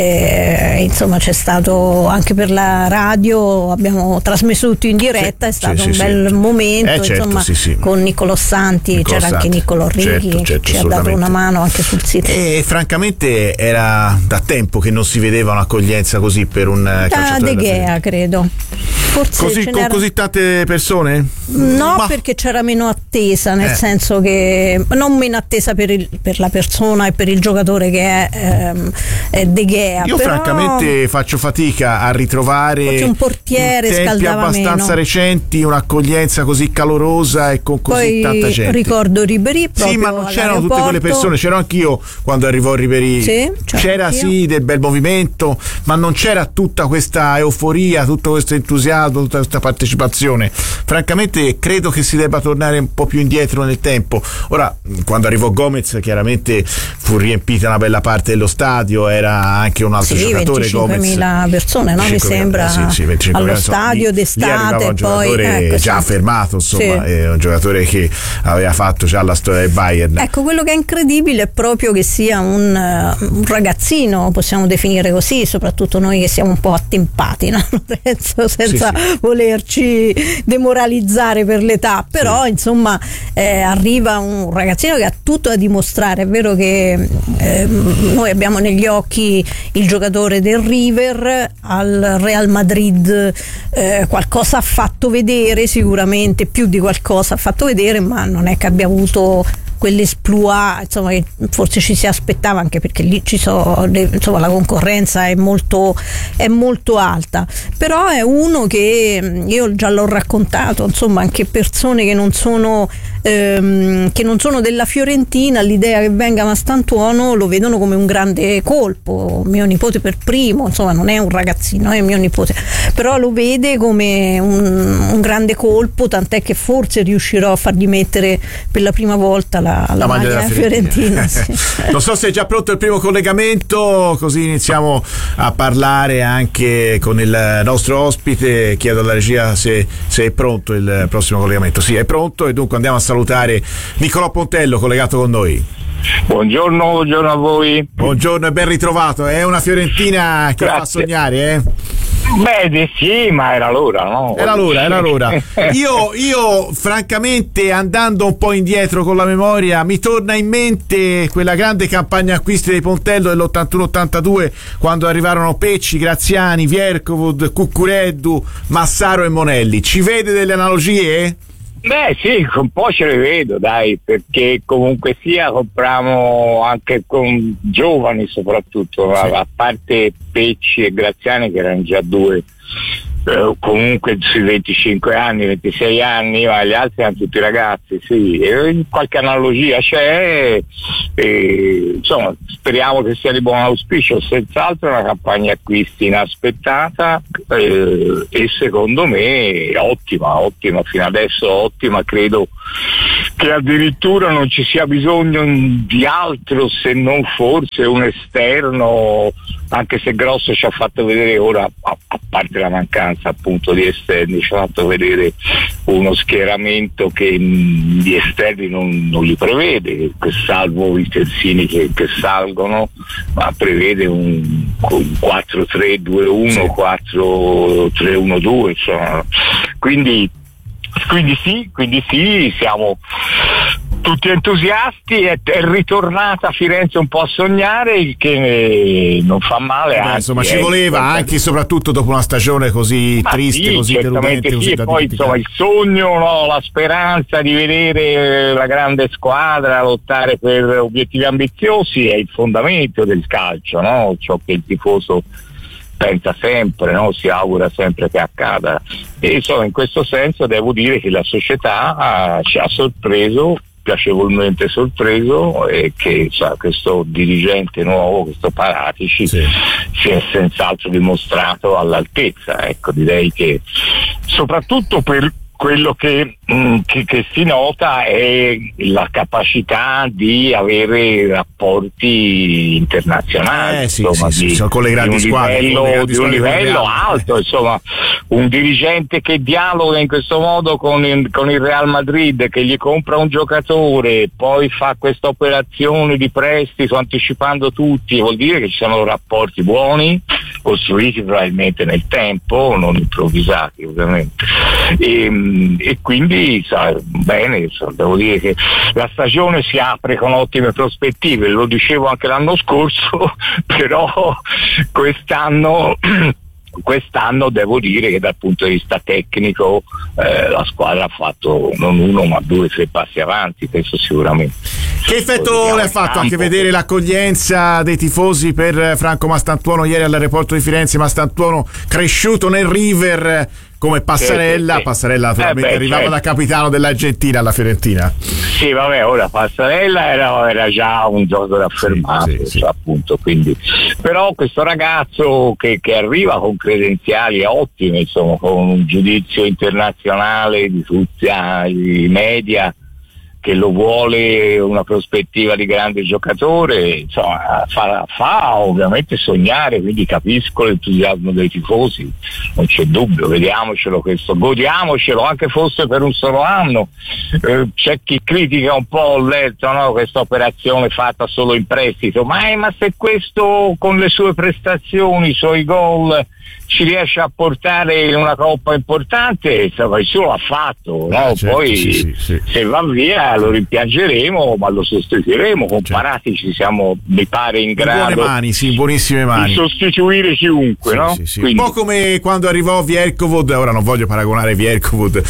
eh, insomma c'è stato anche per la radio, abbiamo trasmesso tutto in diretta, sì, è stato sì, un sì, bel sì. momento, eh, certo, insomma sì, sì. con Niccolò Santi, Niccolò c'era Santi. Anche Niccolò Righi, certo, certo, che ci ha dato una mano anche sul sito. E francamente era da tempo che non si vedeva un'accoglienza così per un da calciatore De Gea, credo. Forse così, con n'era... così tante persone? No, Ma... perché c'era meno attesa, nel eh. senso che non meno attesa per, il, per la persona e per il giocatore che è, ehm, è De Gea. Io però... francamente faccio fatica a ritrovare un portiere in tempi scaldava abbastanza meno. recenti un'accoglienza così calorosa e con così Poi tanta gente. Ricordo Ribéry proprio. Sì, ma non c'erano tutte quelle persone, c'ero anch'io quando arrivò Ribéry. Sì, c'era anch'io. sì del bel movimento, ma non c'era tutta questa euforia, tutto questo entusiasmo, tutta questa partecipazione. Francamente credo che si debba tornare un po' più indietro nel tempo. Ora, quando arrivò Gomez, chiaramente fu riempita una bella parte dello stadio, era anche un altro sì, giocatore. venticinquemila persone, no? Mi sembra sì, sì, allo stadio d'estate, un poi giocatore ecco, già sì. affermato, insomma, sì. è un giocatore che aveva fatto già la storia del Bayern. Ecco, quello che è incredibile è proprio che sia un, un ragazzino, possiamo definire così, soprattutto noi che siamo un po' attempati, no? Lorenzo, senza sì, sì. volerci demoralizzare per l'età, però sì. insomma eh, arriva un ragazzino che ha tutto da dimostrare. È vero che eh, noi abbiamo negli occhi il giocatore del River, al Real Madrid eh, qualcosa ha fatto vedere, sicuramente più di qualcosa ha fatto vedere, ma non è che abbia avuto quell'esploit, insomma, che forse ci si aspettava, anche perché lì ci sono, insomma, la concorrenza è molto è molto alta, però è uno che io già l'ho raccontato, insomma, anche persone che non sono ehm, che non sono della Fiorentina, l'idea che venga Mastantuono lo vedono come un grande colpo. Mio nipote per primo, insomma, non è un ragazzino, è mio nipote, però lo vede come un, un grande colpo, tant'è che forse riuscirò a fargli mettere per la prima volta la La, la, la maglia della Fiorentina, Fiorentina sì. Non so se è già pronto il primo collegamento, così iniziamo a parlare anche con il nostro ospite. Chiedo alla regia se, se è pronto il prossimo collegamento. Sì, è pronto, e dunque andiamo a salutare Niccolò Pontello, collegato con noi. Buongiorno, buongiorno a voi. Buongiorno e ben ritrovato. È una Fiorentina che Grazie. fa sognare, eh? Beh, sì, ma era l'ora, no? Era l'ora, era l'ora. Io, io, francamente, andando un po' indietro con la memoria, mi torna in mente quella grande campagna acquisti dei Pontello dell'ottantuno ottantadue, quando arrivarono Pecci, Graziani, Viercovod, Cuccureddu, Massaro e Monelli. Ci vede delle analogie? Beh sì, un po' ce le vedo, dai, perché comunque sia compriamo anche con giovani soprattutto, sì. a, a parte Pecci e Graziani che erano già due, eh, comunque sui venticinque anni, ventisei anni, ma gli altri erano tutti ragazzi, sì, e qualche analogia c'è, e, insomma speriamo che sia di buon auspicio. Senz'altro è una campagna acquisti inaspettata eh, e secondo me ottima, ottima, fino adesso ottima, credo che addirittura non ci sia bisogno di altro se non forse un esterno, anche se Grosso ci ha fatto vedere ora, a, a parte la mancanza appunto di esterni, ci ha fatto vedere uno schieramento che mh, gli esterni non, non li prevede, che salvo i terzini che, che salgono, ma prevede un, un quattro tre due uno, sì. quattro tre uno due, insomma. Quindi Quindi sì, quindi sì, siamo tutti entusiasti, è, è ritornata a Firenze un po' a sognare, il che non fa male. Beh, anzi, insomma ci voleva, anche e soprattutto dopo una stagione così Ma triste, sì, così deludente, sì, così e da poi insomma il sogno, no, la speranza di vedere la grande squadra lottare per obiettivi ambiziosi è il fondamento del calcio, no? Ciò che il tifoso pensa sempre, no? Si augura sempre che accada, e insomma in questo senso devo dire che la società ha, ci ha sorpreso, piacevolmente sorpreso, e che sa, questo dirigente nuovo, questo Paratici, sì. si è senz'altro dimostrato all'altezza, ecco, direi che soprattutto per quello che, mh, che, che si nota è la capacità di avere rapporti internazionali, eh, sì, insomma, sì, di, sì, con le grandi di un squadre, livello, con le grandi di un livello squadre alto, insomma, un dirigente che dialoga in questo modo con il, con il Real Madrid, che gli compra un giocatore, poi fa questa operazione di prestito anticipando tutti, vuol dire che ci sono rapporti buoni, costruiti probabilmente nel tempo, non improvvisati ovviamente, e, e quindi sa, bene, so, devo dire che la stagione si apre con ottime prospettive, lo dicevo anche l'anno scorso, però quest'anno quest'anno devo dire che dal punto di vista tecnico eh, la squadra ha fatto non uno ma due o tre passi avanti, questo sicuramente. Che effetto le ha fatto anche vedere l'accoglienza dei tifosi per Franco Mastantuono ieri all'aeroporto di Firenze? Mastantuono cresciuto nel River come Passarella, sì, sì, sì. Passarella naturalmente eh beh, arrivava certo. da capitano dell'Argentina alla Fiorentina. Sì, vabbè, ora Passarella era, era già un giocatore affermato, sì, sì, sì. appunto, quindi. Però questo ragazzo che, che arriva con credenziali ottime, insomma, con un giudizio internazionale di tutti i media, che lo vuole una prospettiva di grande giocatore, insomma fa, fa ovviamente sognare, quindi capisco l'entusiasmo dei tifosi, non c'è dubbio, vediamocelo questo, godiamocelo anche fosse per un solo anno. Eh, c'è chi critica un po', ho letto, no, questa operazione fatta solo in prestito, ma, eh, ma se questo con le sue prestazioni, i suoi gol ci riesce a portare in una coppa importante, insomma, il suo l'ha fatto, no? Ah, certo, poi sì, sì, sì. se va via lo rimpiangeremo, ma lo sostituiremo, con certo. Paratici siamo, mi pare, in grado, buone mani, sì, buonissime mani, di sostituire chiunque, sì, no? Sì, sì. Un po' come quando arrivò Vierkovod, ora non voglio paragonare Vierkovod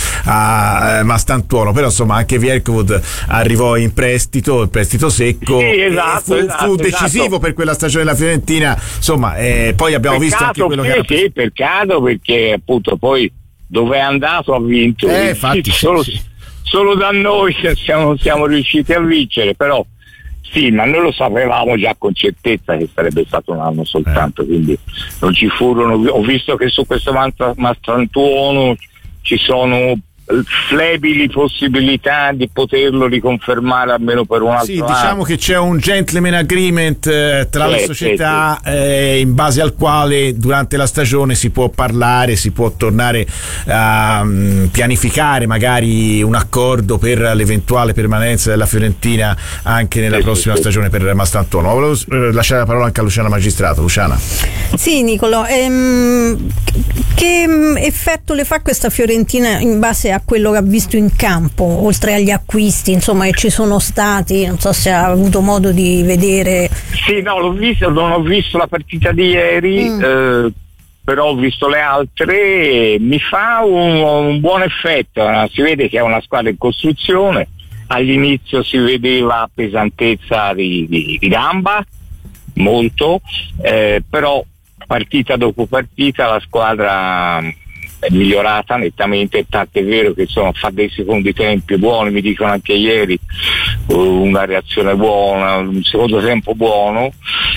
a Mastantuono, però insomma anche Vierkovod arrivò in prestito, il prestito secco, sì, esatto, fu, esatto, fu esatto. decisivo per quella stagione della Fiorentina, insomma, eh, poi abbiamo peccato, visto anche quello sì, che era. Sì, peccato, perché appunto poi dove è andato ha vinto, eh, infatti, solo, sì, sì. solo da noi siamo, siamo riusciti a vincere, però sì, ma noi lo sapevamo già con certezza che sarebbe stato un anno soltanto, eh. quindi non ci furono, ho visto che su questo Mastantuono ci sono flebili possibilità di poterlo riconfermare almeno per un altro sì, anno. Diciamo che c'è un gentleman agreement eh, tra sì, le società sì, sì. Eh, in base al quale durante la stagione si può parlare, si può tornare a um, pianificare magari un accordo per l'eventuale permanenza della Fiorentina anche nella sì, prossima sì, stagione sì. per Mastantuono. Volevo eh, lasciare la parola anche a Luciana Magistrato. Luciana. Sì, Nicolo, ehm, che effetto le fa questa Fiorentina in base a quello che ha visto in campo, oltre agli acquisti, insomma, che ci sono stati? Non so se ha avuto modo di vedere. Sì, no, l'ho visto, non ho visto la partita di ieri, mm. eh, però ho visto le altre, mi fa un, un buon effetto, si vede che è una squadra in costruzione, all'inizio si vedeva pesantezza di, di, di gamba, molto, eh, però partita dopo partita la squadra è migliorata nettamente, tanto è vero che insomma fa dei secondi tempi buoni, mi dicono anche ieri una reazione buona, un secondo tempo buono,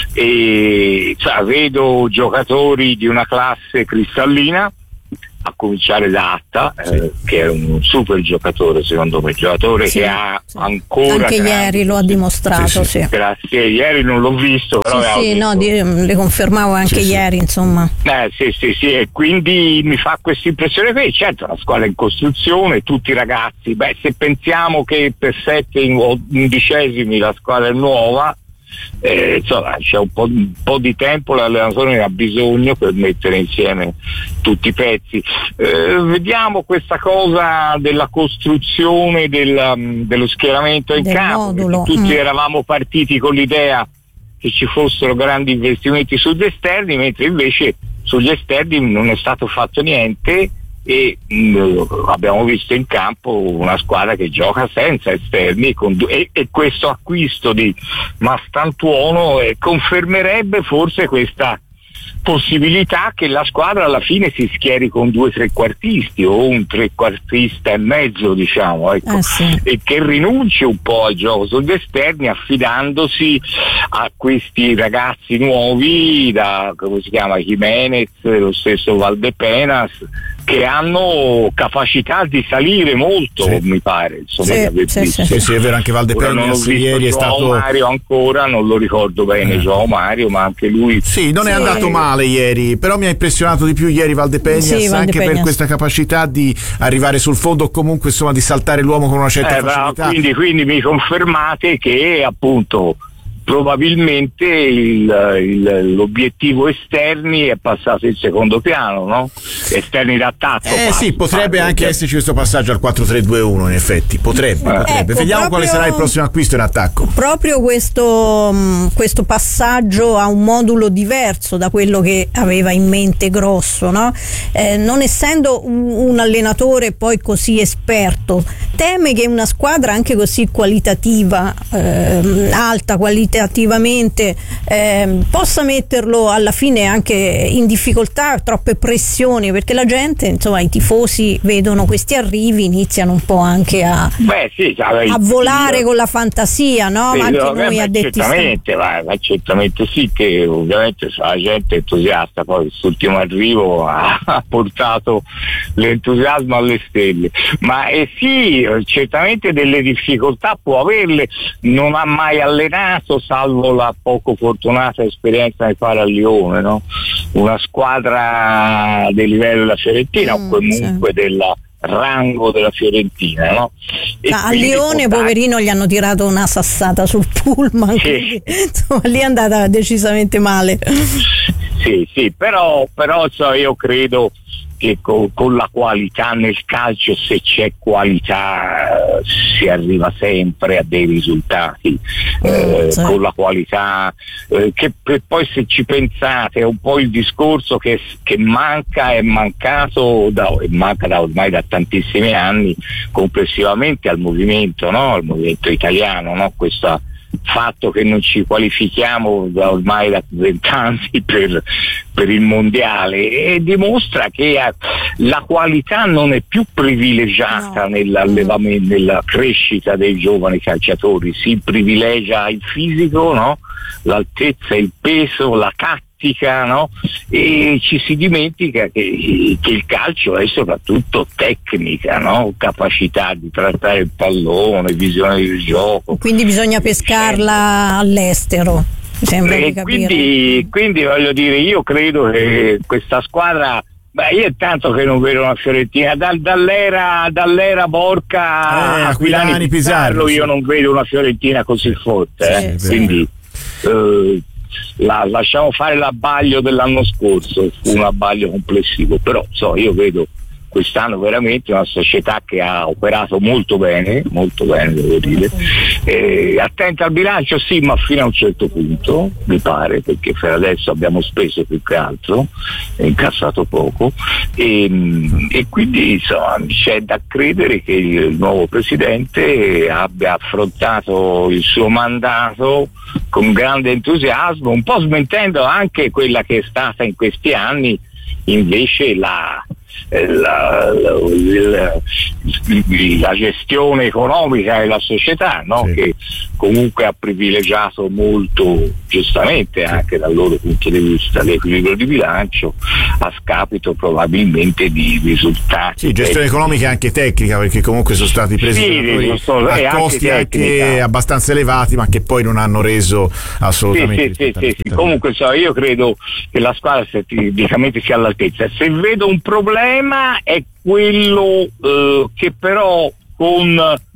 e cioè, vedo giocatori di una classe cristallina, a cominciare da Atta, sì. eh, che è un super giocatore, secondo me, giocatore sì, che ha sì. ancora anche ieri lo ha dimostrato, sì, sì. sì. Grazie, ieri non l'ho visto, però sì, sì, no, di, le confermavo anche sì, ieri, sì. insomma. Eh, sì, sì, sì, e quindi mi fa questa impressione qui, certo, la squadra in costruzione, tutti i ragazzi, beh, se pensiamo che per sette undicesimi la squadra è nuova, Eh, insomma, c'è un po', un po' di tempo, l'allenatore ne ha bisogno per mettere insieme tutti i pezzi. Eh, vediamo questa cosa della costruzione del, dello schieramento in del campo. Tutti mm. eravamo partiti con l'idea che ci fossero grandi investimenti sugli esterni, mentre invece sugli esterni non è stato fatto niente, e mh, abbiamo visto in campo una squadra che gioca senza esterni, con du- e, e questo acquisto di Mastantuono eh, confermerebbe forse questa possibilità che la squadra alla fine si schieri con due trequartisti o un trequartista e mezzo, diciamo, ecco, eh sì. e che rinunci un po' al gioco sugli esterni, affidandosi a questi ragazzi nuovi, da come si chiama Jimenez, lo stesso Valdepenas, che hanno capacità di salire molto, sì. mi pare, insomma, sì, sì, sì, sì, sì, è vero, anche Valdepenas ieri è stato Mario ancora, non lo ricordo bene, eh. Joao Mario, ma anche lui sì, non è sì. andato male ieri, però mi ha impressionato di più ieri Valdepenas, sì, Valdepenas. anche per questa capacità di arrivare sul fondo o comunque insomma di saltare l'uomo con una certa eh, facilità. Quindi, quindi mi confermate che appunto probabilmente il, il, l'obiettivo esterni è passato in secondo piano, no? Esterni d'attacco. Eh passo, sì, potrebbe passo, anche esserci questo passaggio al quattro tre due uno, in effetti, potrebbe, eh. potrebbe. Ecco, vediamo proprio, quale sarà il prossimo acquisto in attacco. Proprio questo, questo passaggio a un modulo diverso da quello che aveva in mente Grosso, no? Eh, non essendo un, un allenatore poi così esperto, teme che una squadra anche così qualitativa, eh, alta qualità attivamente eh, possa metterlo alla fine anche in difficoltà, troppe pressioni, perché la gente, insomma, i tifosi vedono questi arrivi, iniziano un po' anche a, beh, sì, a volare io, con la fantasia, no? Sì, ma anche no, noi beh, addetti certamente, va, certamente sì, che ovviamente la gente è entusiasta, poi quest'ultimo arrivo ha, ha portato l'entusiasmo alle stelle, ma eh, sì, certamente delle difficoltà può averle, non ha mai allenato, salvo la poco fortunata esperienza di fare a Lione, no? Una squadra del livello della Fiorentina mm, o comunque sì. del rango della Fiorentina, no? E a Lione, portare... poverino, gli hanno tirato una sassata sul pullman, sì. quindi, insomma, lì è andata decisamente male. Sì, sì, però, però so, io credo che con, con la qualità nel calcio, se c'è qualità, si arriva sempre a dei risultati, eh, sì. con la qualità eh, che, che poi, se ci pensate, è un po' il discorso che, che manca, è mancato da, manca da ormai da tantissimi anni complessivamente al movimento, no? Al movimento italiano, no? Questa fatto che non ci qualifichiamo da ormai da vent'anni per, per il mondiale, e dimostra che eh, la qualità non è più privilegiata no. nell'allevamento, nella crescita dei giovani calciatori, si privilegia il fisico, no? L'altezza, il peso, la tattica, no? E ci si dimentica che, che il calcio è soprattutto tecnica, no? Capacità di trattare il pallone, visione del gioco. Quindi bisogna pescarla all'estero, sembra di capire. Quindi, quindi voglio dire, io credo che questa squadra, beh, io è tanto che non vedo una Fiorentina dal, dall'era, dall'era Borca eh, a Aquilani Pizarro, io sì. non vedo una Fiorentina così forte, sì, eh. quindi eh, La, lasciamo fare l'abbaglio dell'anno scorso, fu un abbaglio complessivo, però so, io vedo quest'anno veramente una società che ha operato molto bene, molto bene devo dire, eh, attenta al bilancio sì, ma fino a un certo punto mi pare, perché per adesso abbiamo speso più che altro e incassato poco, e, e quindi insomma c'è da credere che il nuovo presidente abbia affrontato il suo mandato con grande entusiasmo, un po' smentendo anche quella che è stata in questi anni invece la La, la, la gestione economica della società, no? Sì. Che comunque ha privilegiato molto, giustamente anche dal loro punto di vista, l'equilibrio di bilancio a scapito probabilmente di risultati. Sì, gestione economica e anche tecnica, perché comunque sono stati presi sì, so, a costi anche, anche abbastanza elevati, ma che poi non hanno reso assolutamente. Sì, sì, sì, sì. Comunque so, io credo che la squadra tecnicamente sia all'altezza. Se vedo un problema è quello eh, che però con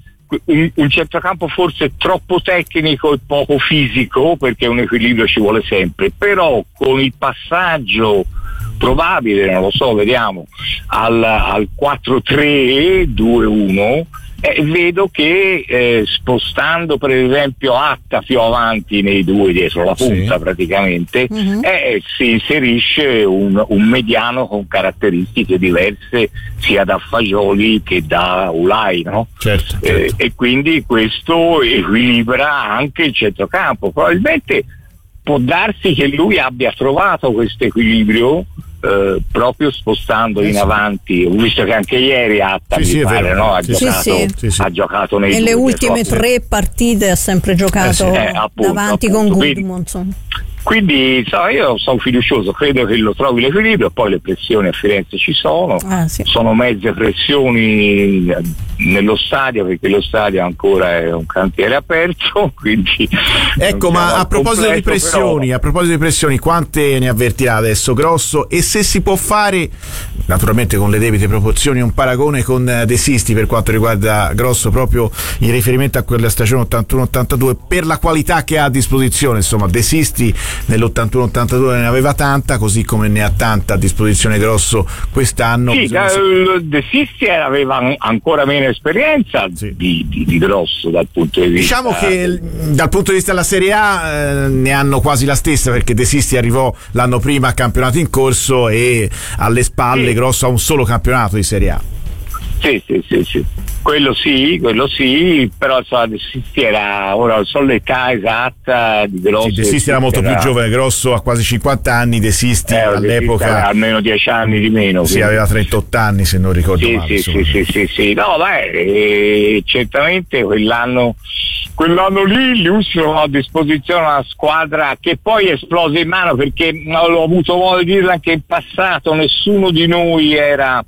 un, un centrocampo forse troppo tecnico e poco fisico, perché un equilibrio ci vuole sempre, però con il passaggio probabile, non lo so, vediamo, al, al quattro tre due uno, eh, vedo che eh, spostando per esempio Atta più avanti nei due dietro la punta, sì, praticamente, uh-huh. eh, si inserisce un, un mediano con caratteristiche diverse sia da Fagioli che da Ulai, no? Certo, certo. Eh, e quindi questo equilibra anche il centrocampo. Probabilmente può darsi che lui abbia trovato questo equilibrio Eh, proprio spostando in avanti. Ho visto che anche ieri Atta, sì, mi sì, pare, no? ha, sì, giocato, sì. ha giocato nei nelle due, ultime proprio. tre partite ha sempre giocato eh, sì. eh, appunto, davanti appunto. con Gudmundsson. Quindi so, io sono fiducioso, credo che lo trovi l'equilibrio, poi le pressioni a Firenze ci sono, ah, sì. sono mezze pressioni nello stadio, perché lo stadio ancora è un cantiere aperto, quindi ecco, ma a proposito completo, di pressioni, però... a proposito di pressioni, quante ne avvertirà adesso Grosso, e se si può fare, naturalmente con le debite proporzioni, un paragone con De Sisti per quanto riguarda Grosso, proprio in riferimento a quella stagione ottantuno ottantadue, per la qualità che ha a disposizione. Insomma, De Sisti nell'ottantuno ottantadue ne aveva tanta, così come ne ha tanta a disposizione Grosso quest'anno. Sì, da, De Sisti aveva ancora meno esperienza sì. di, di, di Grosso dal punto di vista. Diciamo che dal punto di vista della Serie A eh, ne hanno quasi la stessa, perché De Sisti arrivò l'anno prima a campionato in corso e alle spalle sì. Grosso ha un solo campionato di Serie A. Sì, sì, sì, sì. Quello sì, quello sì, però so, De Sisti era, ora non so l'età esatta di Grosso. Sì, De Sisti era molto era... più giovane, Grosso ha quasi cinquanta anni, De Sisti eh, all'epoca aveva almeno dieci anni di meno. Sì, quindi. Aveva trentotto anni se non ricordo sì, male. Sì, sì, sì, sì, sì, no, beh, eh, certamente quell'anno quell'anno lì lui si trovò a disposizione una squadra che poi esplose in mano, perché ho avuto modo di dirlo anche in passato, nessuno di noi era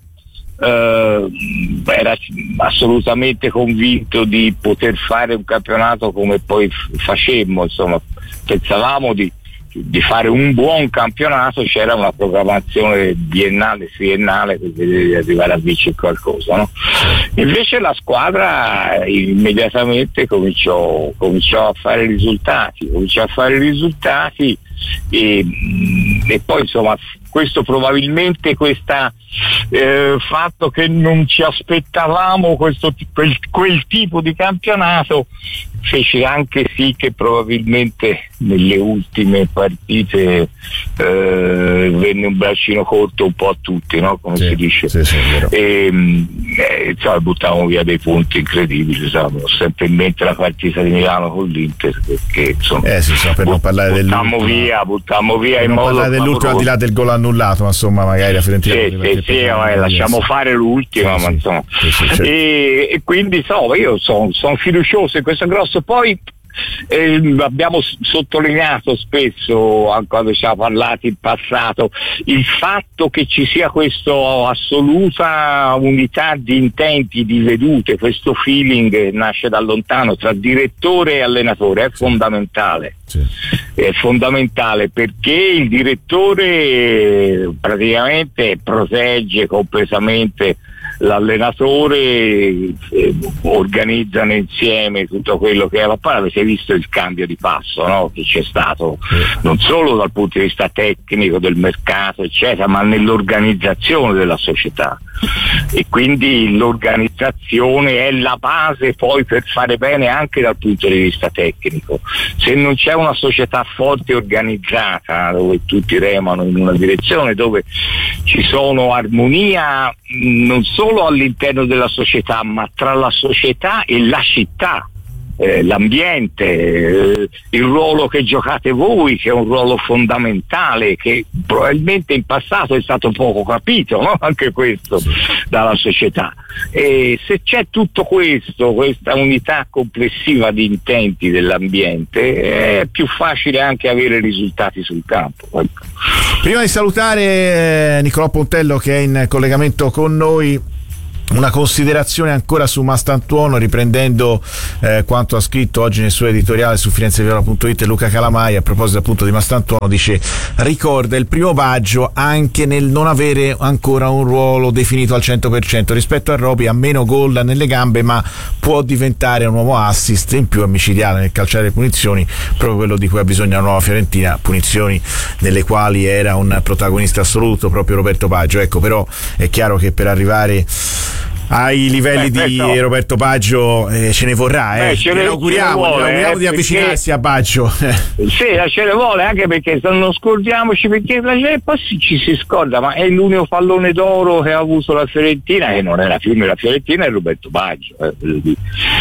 Uh, era assolutamente convinto di poter fare un campionato come poi f- facemmo, insomma pensavamo di, di fare un buon campionato, c'era una programmazione biennale, triennale per vedere di arrivare a vincere qualcosa, no? Invece la squadra immediatamente cominciò, cominciò a fare risultati, cominciò a fare risultati e, e poi insomma questo probabilmente questa eh, fatto che non ci aspettavamo questo, quel, quel tipo di campionato fece anche sì che probabilmente nelle ultime partite eh, venne un braccino corto un po' a tutti, no? Come sì, si dice sì, sì, e eh, insomma, buttavamo via dei punti incredibili, insomma. Ho sempre in mente la partita di Milano con l'Inter, perché insomma eh, sì, so, per non parlare buttammo via buttammo via per in non modo parlare dell'ultimo al di là del gol annullato, ma insomma magari la Fiorentina sì, sì, sì, vabbè, lasciamo fare l'ultima, sì, ma insomma sì, sì, certo. e, e quindi so, io sono son fiducioso in questo Grosso. Poi eh, abbiamo sottolineato spesso, anche quando ci siamo parlati in passato, il fatto che ci sia questa assoluta unità di intenti, di vedute, questo feeling che nasce da lontano tra direttore e allenatore è fondamentale. Sì. È fondamentale perché il direttore praticamente protegge completamente l'allenatore, eh, organizzano insieme tutto quello che è la palla. Avete visto il cambio di passo, no? Che c'è stato non solo dal punto di vista tecnico del mercato eccetera, ma nell'organizzazione della società, e quindi l'organizzazione è la base poi per fare bene anche dal punto di vista tecnico. Se non c'è una società forte e organizzata, dove tutti remano in una direzione, dove ci sono armonia non solo all'interno della società, ma tra la società e la città, eh, l'ambiente, eh, il ruolo che giocate voi, che è un ruolo fondamentale, che probabilmente in passato è stato poco capito, no? Anche questo dalla società. E se c'è tutto questo, questa unità complessiva di intenti dell'ambiente, è più facile anche avere risultati sul campo. Prima di salutare Nicolò Pontello, che è in collegamento con noi, una considerazione ancora su Mastantuono, riprendendo eh, quanto ha scritto oggi nel suo editoriale su firenzeviola punto it Luca Calamai a proposito appunto di Mastantuono. Dice: ricorda il primo Baggio anche nel non avere ancora un ruolo definito al cento per cento. Rispetto a Roby ha meno gol nelle gambe, ma può diventare un nuovo assist in più, micidiale nel calciare le punizioni, proprio quello di cui ha bisogno la nuova Fiorentina, punizioni nelle quali era un protagonista assoluto proprio Roberto Baggio. Ecco, però è chiaro che per arrivare ai livelli Beh, di no. Roberto Baggio eh, ce ne vorrà, eh. Beh, ce ne auguriamo, ce ne vuole, ne auguriamo eh, di avvicinarsi a Baggio. Sì, ce ne vuole, anche perché non scordiamoci, perché la gente poi ci si scorda, ma è l'unico pallone d'oro che ha avuto la Fiorentina, e non è la firma della Fiorentina, è Roberto Baggio. Eh.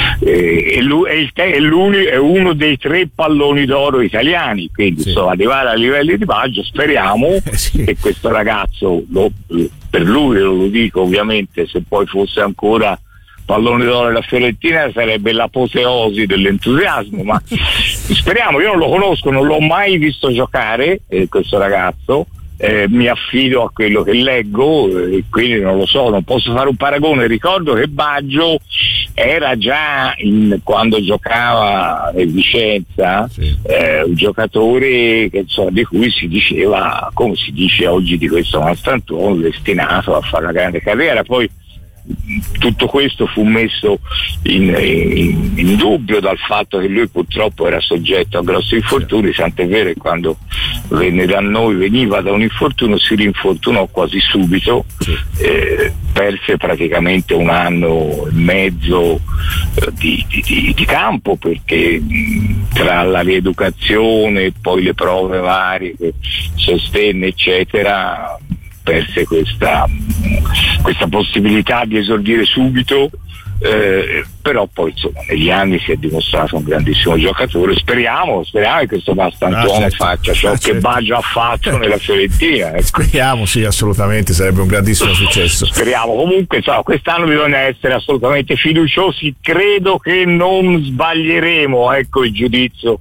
È, lui, è, il te, è, è uno dei tre palloni d'oro italiani, quindi sì. So, arrivare a livelli di Baggio, speriamo eh, sì. che questo ragazzo lo, per lui lo dico ovviamente, se poi fosse ancora pallone d'oro della Fiorentina sarebbe l'apoteosi dell'entusiasmo, ma speriamo. Io non lo conosco, non l'ho mai visto giocare, eh, questo ragazzo, eh, mi affido a quello che leggo, e eh, quindi non lo so, non posso fare un paragone. Ricordo che Baggio era già in, quando giocava nel Vicenza, sì. eh, un giocatore che, insomma, di cui si diceva, come si dice oggi di questo Mastantuono, destinato a fare una grande carriera. Poi tutto questo fu messo in, in, in dubbio dal fatto che lui purtroppo era soggetto a grossi infortuni, tant'è vero che quando venne da noi, veniva da un infortunio, si rinfortunò quasi subito, eh, perse praticamente un anno e mezzo eh, di, di, di campo, perché mh, tra la rieducazione e poi le prove varie che sostenne eccetera, perse questa, questa possibilità di esordire subito, eh, però poi insomma negli anni si è dimostrato un grandissimo giocatore. Speriamo, speriamo che questo Mastantuono ah, certo. faccia ciò ah, che certo. Baggio ha fatto nella Fiorentina. Ecco. Speriamo, sì, assolutamente, sarebbe un grandissimo successo. Speriamo. Comunque insomma, quest'anno bisogna essere assolutamente fiduciosi, credo che non sbaglieremo, ecco il giudizio.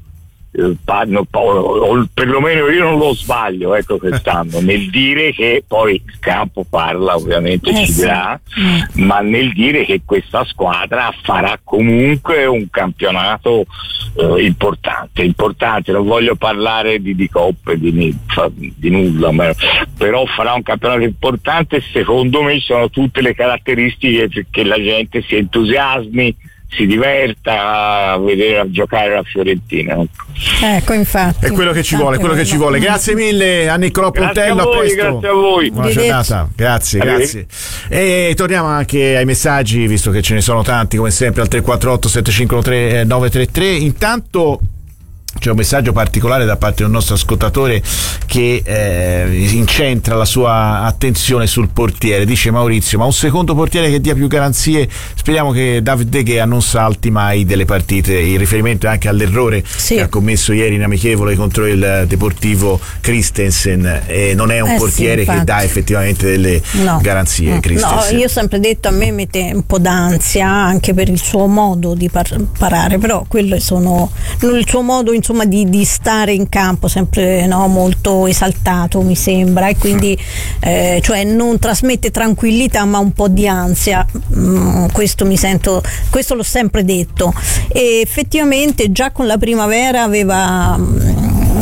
No, o perlomeno io non lo sbaglio, ecco, quest'anno nel dire che poi il campo parla, ovviamente eh ci sì. dirà, ma nel dire che questa squadra farà comunque un campionato eh, importante importante non voglio parlare di, di coppe di, di nulla, ma, però farà un campionato importante. Secondo me sono tutte le caratteristiche che la gente si entusiasmi, si diverta a vedere a giocare la Fiorentina. Ecco, infatti. È quello che ci vuole, quello che ci vuole. Grazie mille a Nicolò Pontello. Grazie a voi, grazie a voi. Buona giornata. Grazie, grazie. E torniamo anche ai messaggi, visto che ce ne sono tanti, come sempre, al tre quattro otto sette cinque tre nove tre tre. Intanto c'è un messaggio particolare da parte di un nostro ascoltatore che eh, incentra la sua attenzione sul portiere. Dice Maurizio: ma un secondo portiere che dia più garanzie, speriamo che David De Gea non salti mai delle partite. Il riferimento è anche all'errore sì. che ha commesso ieri in amichevole contro il Deportivo Christensen, e non è un eh portiere sì, che dà effettivamente delle no. garanzie. No, io ho sempre detto, a me mette un po' d'ansia anche per il suo modo di par- parare, però quello sono il suo modo in insomma di, di stare in campo sempre, no, molto esaltato, mi sembra, e quindi eh, cioè non trasmette tranquillità ma un po' di ansia. Mm, questo mi sento, questo l'ho sempre detto, e effettivamente già con la primavera aveva mm,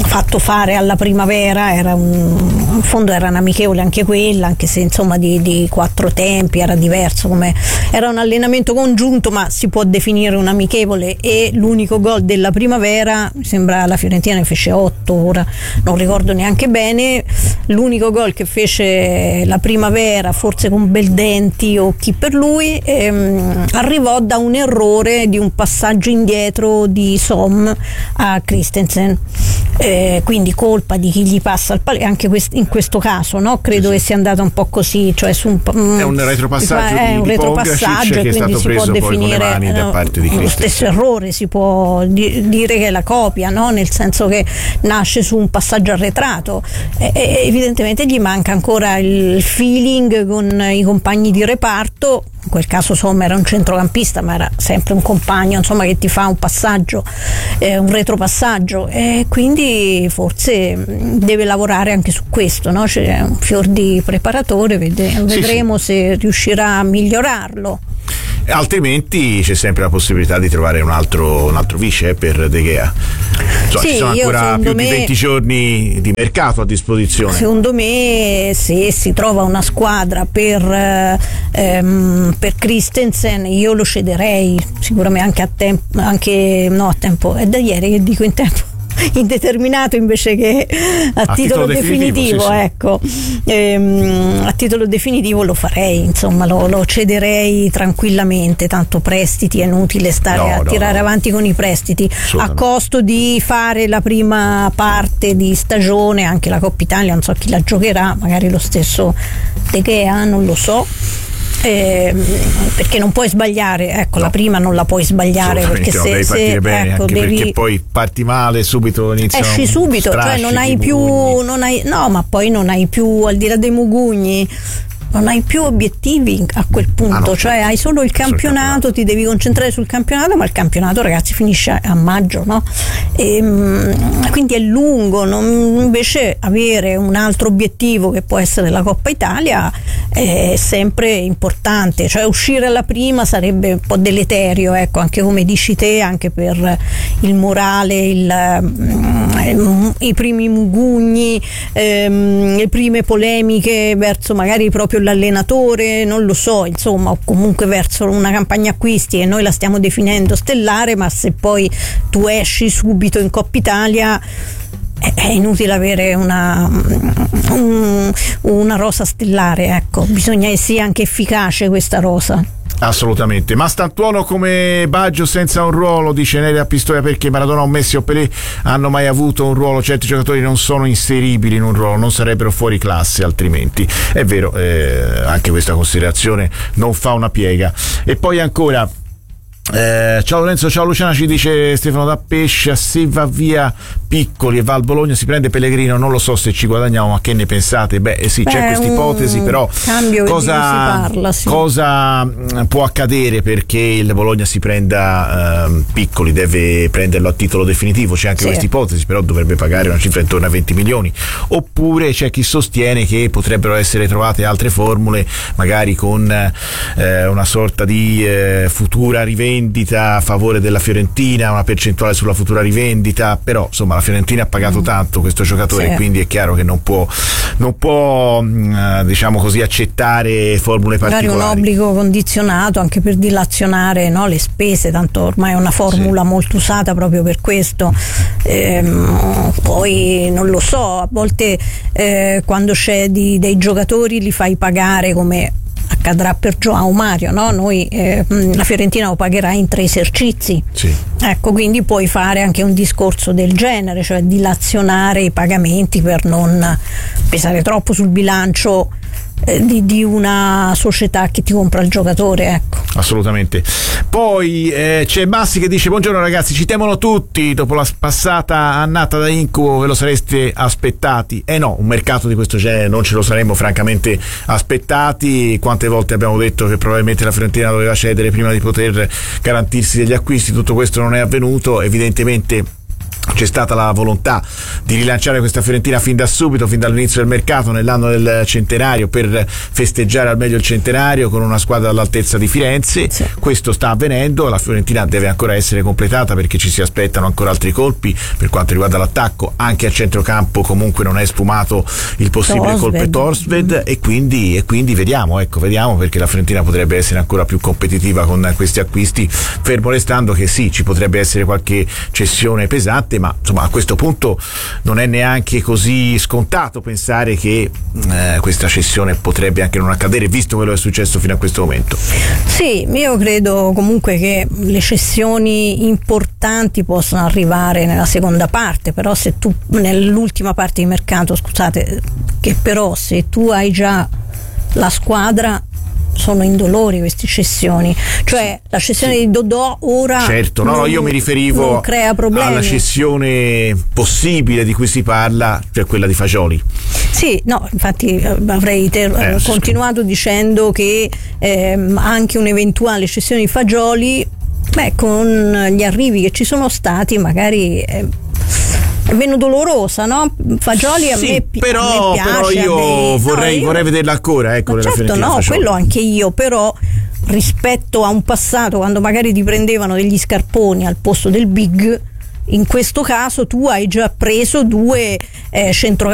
fatto fare alla primavera, era un, in fondo era un'amichevole anche quella, anche se insomma di, di quattro tempi era diverso, come era un allenamento congiunto, ma si può definire un amichevole. E l'unico gol della primavera, mi sembra la Fiorentina ne fece otto, ora non ricordo neanche bene, l'unico gol che fece la primavera, forse con Beldenti o chi per lui, ehm, arrivò da un errore di un passaggio indietro di Som a Christensen, eh, quindi colpa di chi gli passa il pallone, anche quest- in questo caso, no? Credo sì, che sia andata un po' così, cioè su un, è un retropassaggio è di, un di retropassaggio che è stato si preso può poi con le mani da parte di lo Christensen. stesso errore si può di- dire che è la copia, no? Nel senso che nasce su un passaggio arretrato, e, e evidentemente gli manca ancora il feeling con i compagni di reparto. In quel caso Sommer era un centrocampista, ma era sempre un compagno, insomma, che ti fa un passaggio, eh, un retropassaggio, e quindi forse deve lavorare anche su questo, no? C'è un fior di preparatore, vede- vedremo sì, sì. se riuscirà a migliorarlo. Altrimenti c'è sempre la possibilità di trovare un altro, un altro vice eh, per De Gea. Insomma, sì, ci sono ancora più me, di venti giorni di mercato a disposizione. Secondo me, se si trova una squadra per, ehm, per Christensen, io lo cederei sicuramente anche a tempo, anche no a tempo, è da ieri che dico in tempo indeterminato invece che a, a titolo, titolo definitivo, definitivo sì, sì. Ecco, ehm, a titolo definitivo lo farei, insomma lo, lo cederei tranquillamente, tanto prestiti è inutile stare no, a no, tirare no. avanti con i prestiti a costo di fare la prima parte di stagione, anche la Coppa Italia non so chi la giocherà, magari lo stesso De Gea, non lo so. Eh, perché non puoi sbagliare, ecco, no. la prima non la puoi sbagliare perché no, se, devi partire se bene, ecco, anche devi... perché poi parti male, subito iniziano esci subito, cioè non hai più non hai, no, ma poi non hai più, al di là dei mugugni, non hai più obiettivi a quel punto, ah, no, cioè hai solo il campionato, campionato, ti devi concentrare sul campionato, ma il campionato, ragazzi, finisce a maggio, no? E, quindi è lungo, non, invece avere un altro obiettivo che può essere la Coppa Italia è sempre importante, cioè uscire alla prima sarebbe un po' deleterio, ecco, anche come dici te, anche per il morale, il, i primi mugugni, ehm, le prime polemiche verso magari proprio l'allenatore, non lo so, insomma, o comunque verso una campagna acquisti, e noi la stiamo definendo stellare, ma se poi tu esci subito in Coppa Italia è inutile avere una, un, una rosa stellare, ecco, bisogna che sia anche efficace questa rosa. Assolutamente, ma Stantuono come Baggio senza un ruolo, dice Nerea Pistoia, perché Maradona o Messi o Pelé hanno mai avuto un ruolo, certi giocatori non sono inseribili in un ruolo, non sarebbero fuori classe altrimenti. È vero, eh, anche questa considerazione non fa una piega. E poi ancora Eh, ciao Lorenzo, ciao Luciana, ci dice Stefano da Pescia, se va via Piccoli e va al Bologna si prende Pellegrino, non lo so se ci guadagniamo, ma che ne pensate? Beh eh sì, Beh, c'è questa ipotesi, però cosa, parla, sì. cosa può accadere perché il Bologna si prenda eh, Piccoli? Deve prenderlo a titolo definitivo, c'è anche sì. questa ipotesi, però dovrebbe pagare una cifra intorno a venti milioni, oppure c'è chi sostiene che potrebbero essere trovate altre formule, magari con eh, una sorta di eh, futura rivendita a favore della Fiorentina, una percentuale sulla futura rivendita, però insomma la Fiorentina ha pagato mm. tanto questo giocatore, sì. quindi è chiaro che non può non può mh, diciamo così accettare formule particolari. Magari un obbligo condizionato anche per dilazionare, no, le spese, tanto ormai è una formula sì. molto usata proprio per questo. Ehm, poi non lo so, a volte eh, quando c'è di, dei giocatori li fai pagare come accadrà per Joao Mario, no? Noi eh, la Fiorentina lo pagherà in tre esercizi, sì. ecco, quindi puoi fare anche un discorso del genere, cioè dilazionare i pagamenti per non pesare troppo sul bilancio eh, di, di una società che ti compra il giocatore, ecco. Assolutamente. Poi eh, c'è Massi che dice: buongiorno ragazzi, ci temono tutti, dopo la passata annata da incubo ve lo sareste aspettati? Eh no, un mercato di questo genere non ce lo saremmo francamente aspettati. Quante volte abbiamo detto che probabilmente la Fiorentina doveva cedere prima di poter garantirsi degli acquisti, tutto questo non è avvenuto, evidentemente c'è stata la volontà di rilanciare questa Fiorentina fin da subito, fin dall'inizio del mercato, nell'anno del centenario, per festeggiare al meglio il centenario con una squadra all'altezza di Firenze. Sì. Questo sta avvenendo, la Fiorentina deve ancora essere completata perché ci si aspettano ancora altri colpi per quanto riguarda l'attacco, anche a centrocampo comunque non è sfumato il possibile colpo Torsved, e quindi, e quindi vediamo, ecco, vediamo perché la Fiorentina potrebbe essere ancora più competitiva con questi acquisti, fermo restando che sì, ci potrebbe essere qualche cessione pesante, ma insomma a questo punto non è neanche così scontato pensare che eh, questa cessione potrebbe anche non accadere, visto quello che è successo fino a questo momento. Sì, io credo comunque che le cessioni importanti possano arrivare nella seconda parte, però se tu nell'ultima parte di mercato, scusate, che però se tu hai già la squadra sono indolori queste cessioni, cioè la cessione sì. di Dodò ora certo, no, non, io mi riferivo crea problemi. Alla cessione possibile di cui si parla, cioè quella di Fagioli. Sì, no, infatti avrei ter- eh, continuato sì. dicendo che ehm, anche un'eventuale cessione di Fagioli, beh, con gli arrivi che ci sono stati magari eh, è meno dolorosa, no? Fagioli a sì, me, pi- però, a me piace, però io me, vorrei, no, io, vorrei vederla ancora, ecco, nella certo no, Fagioli. quello anche io, però rispetto a un passato quando magari ti prendevano degli scarponi al posto del big, in questo caso tu hai già preso due eh, centrocampisti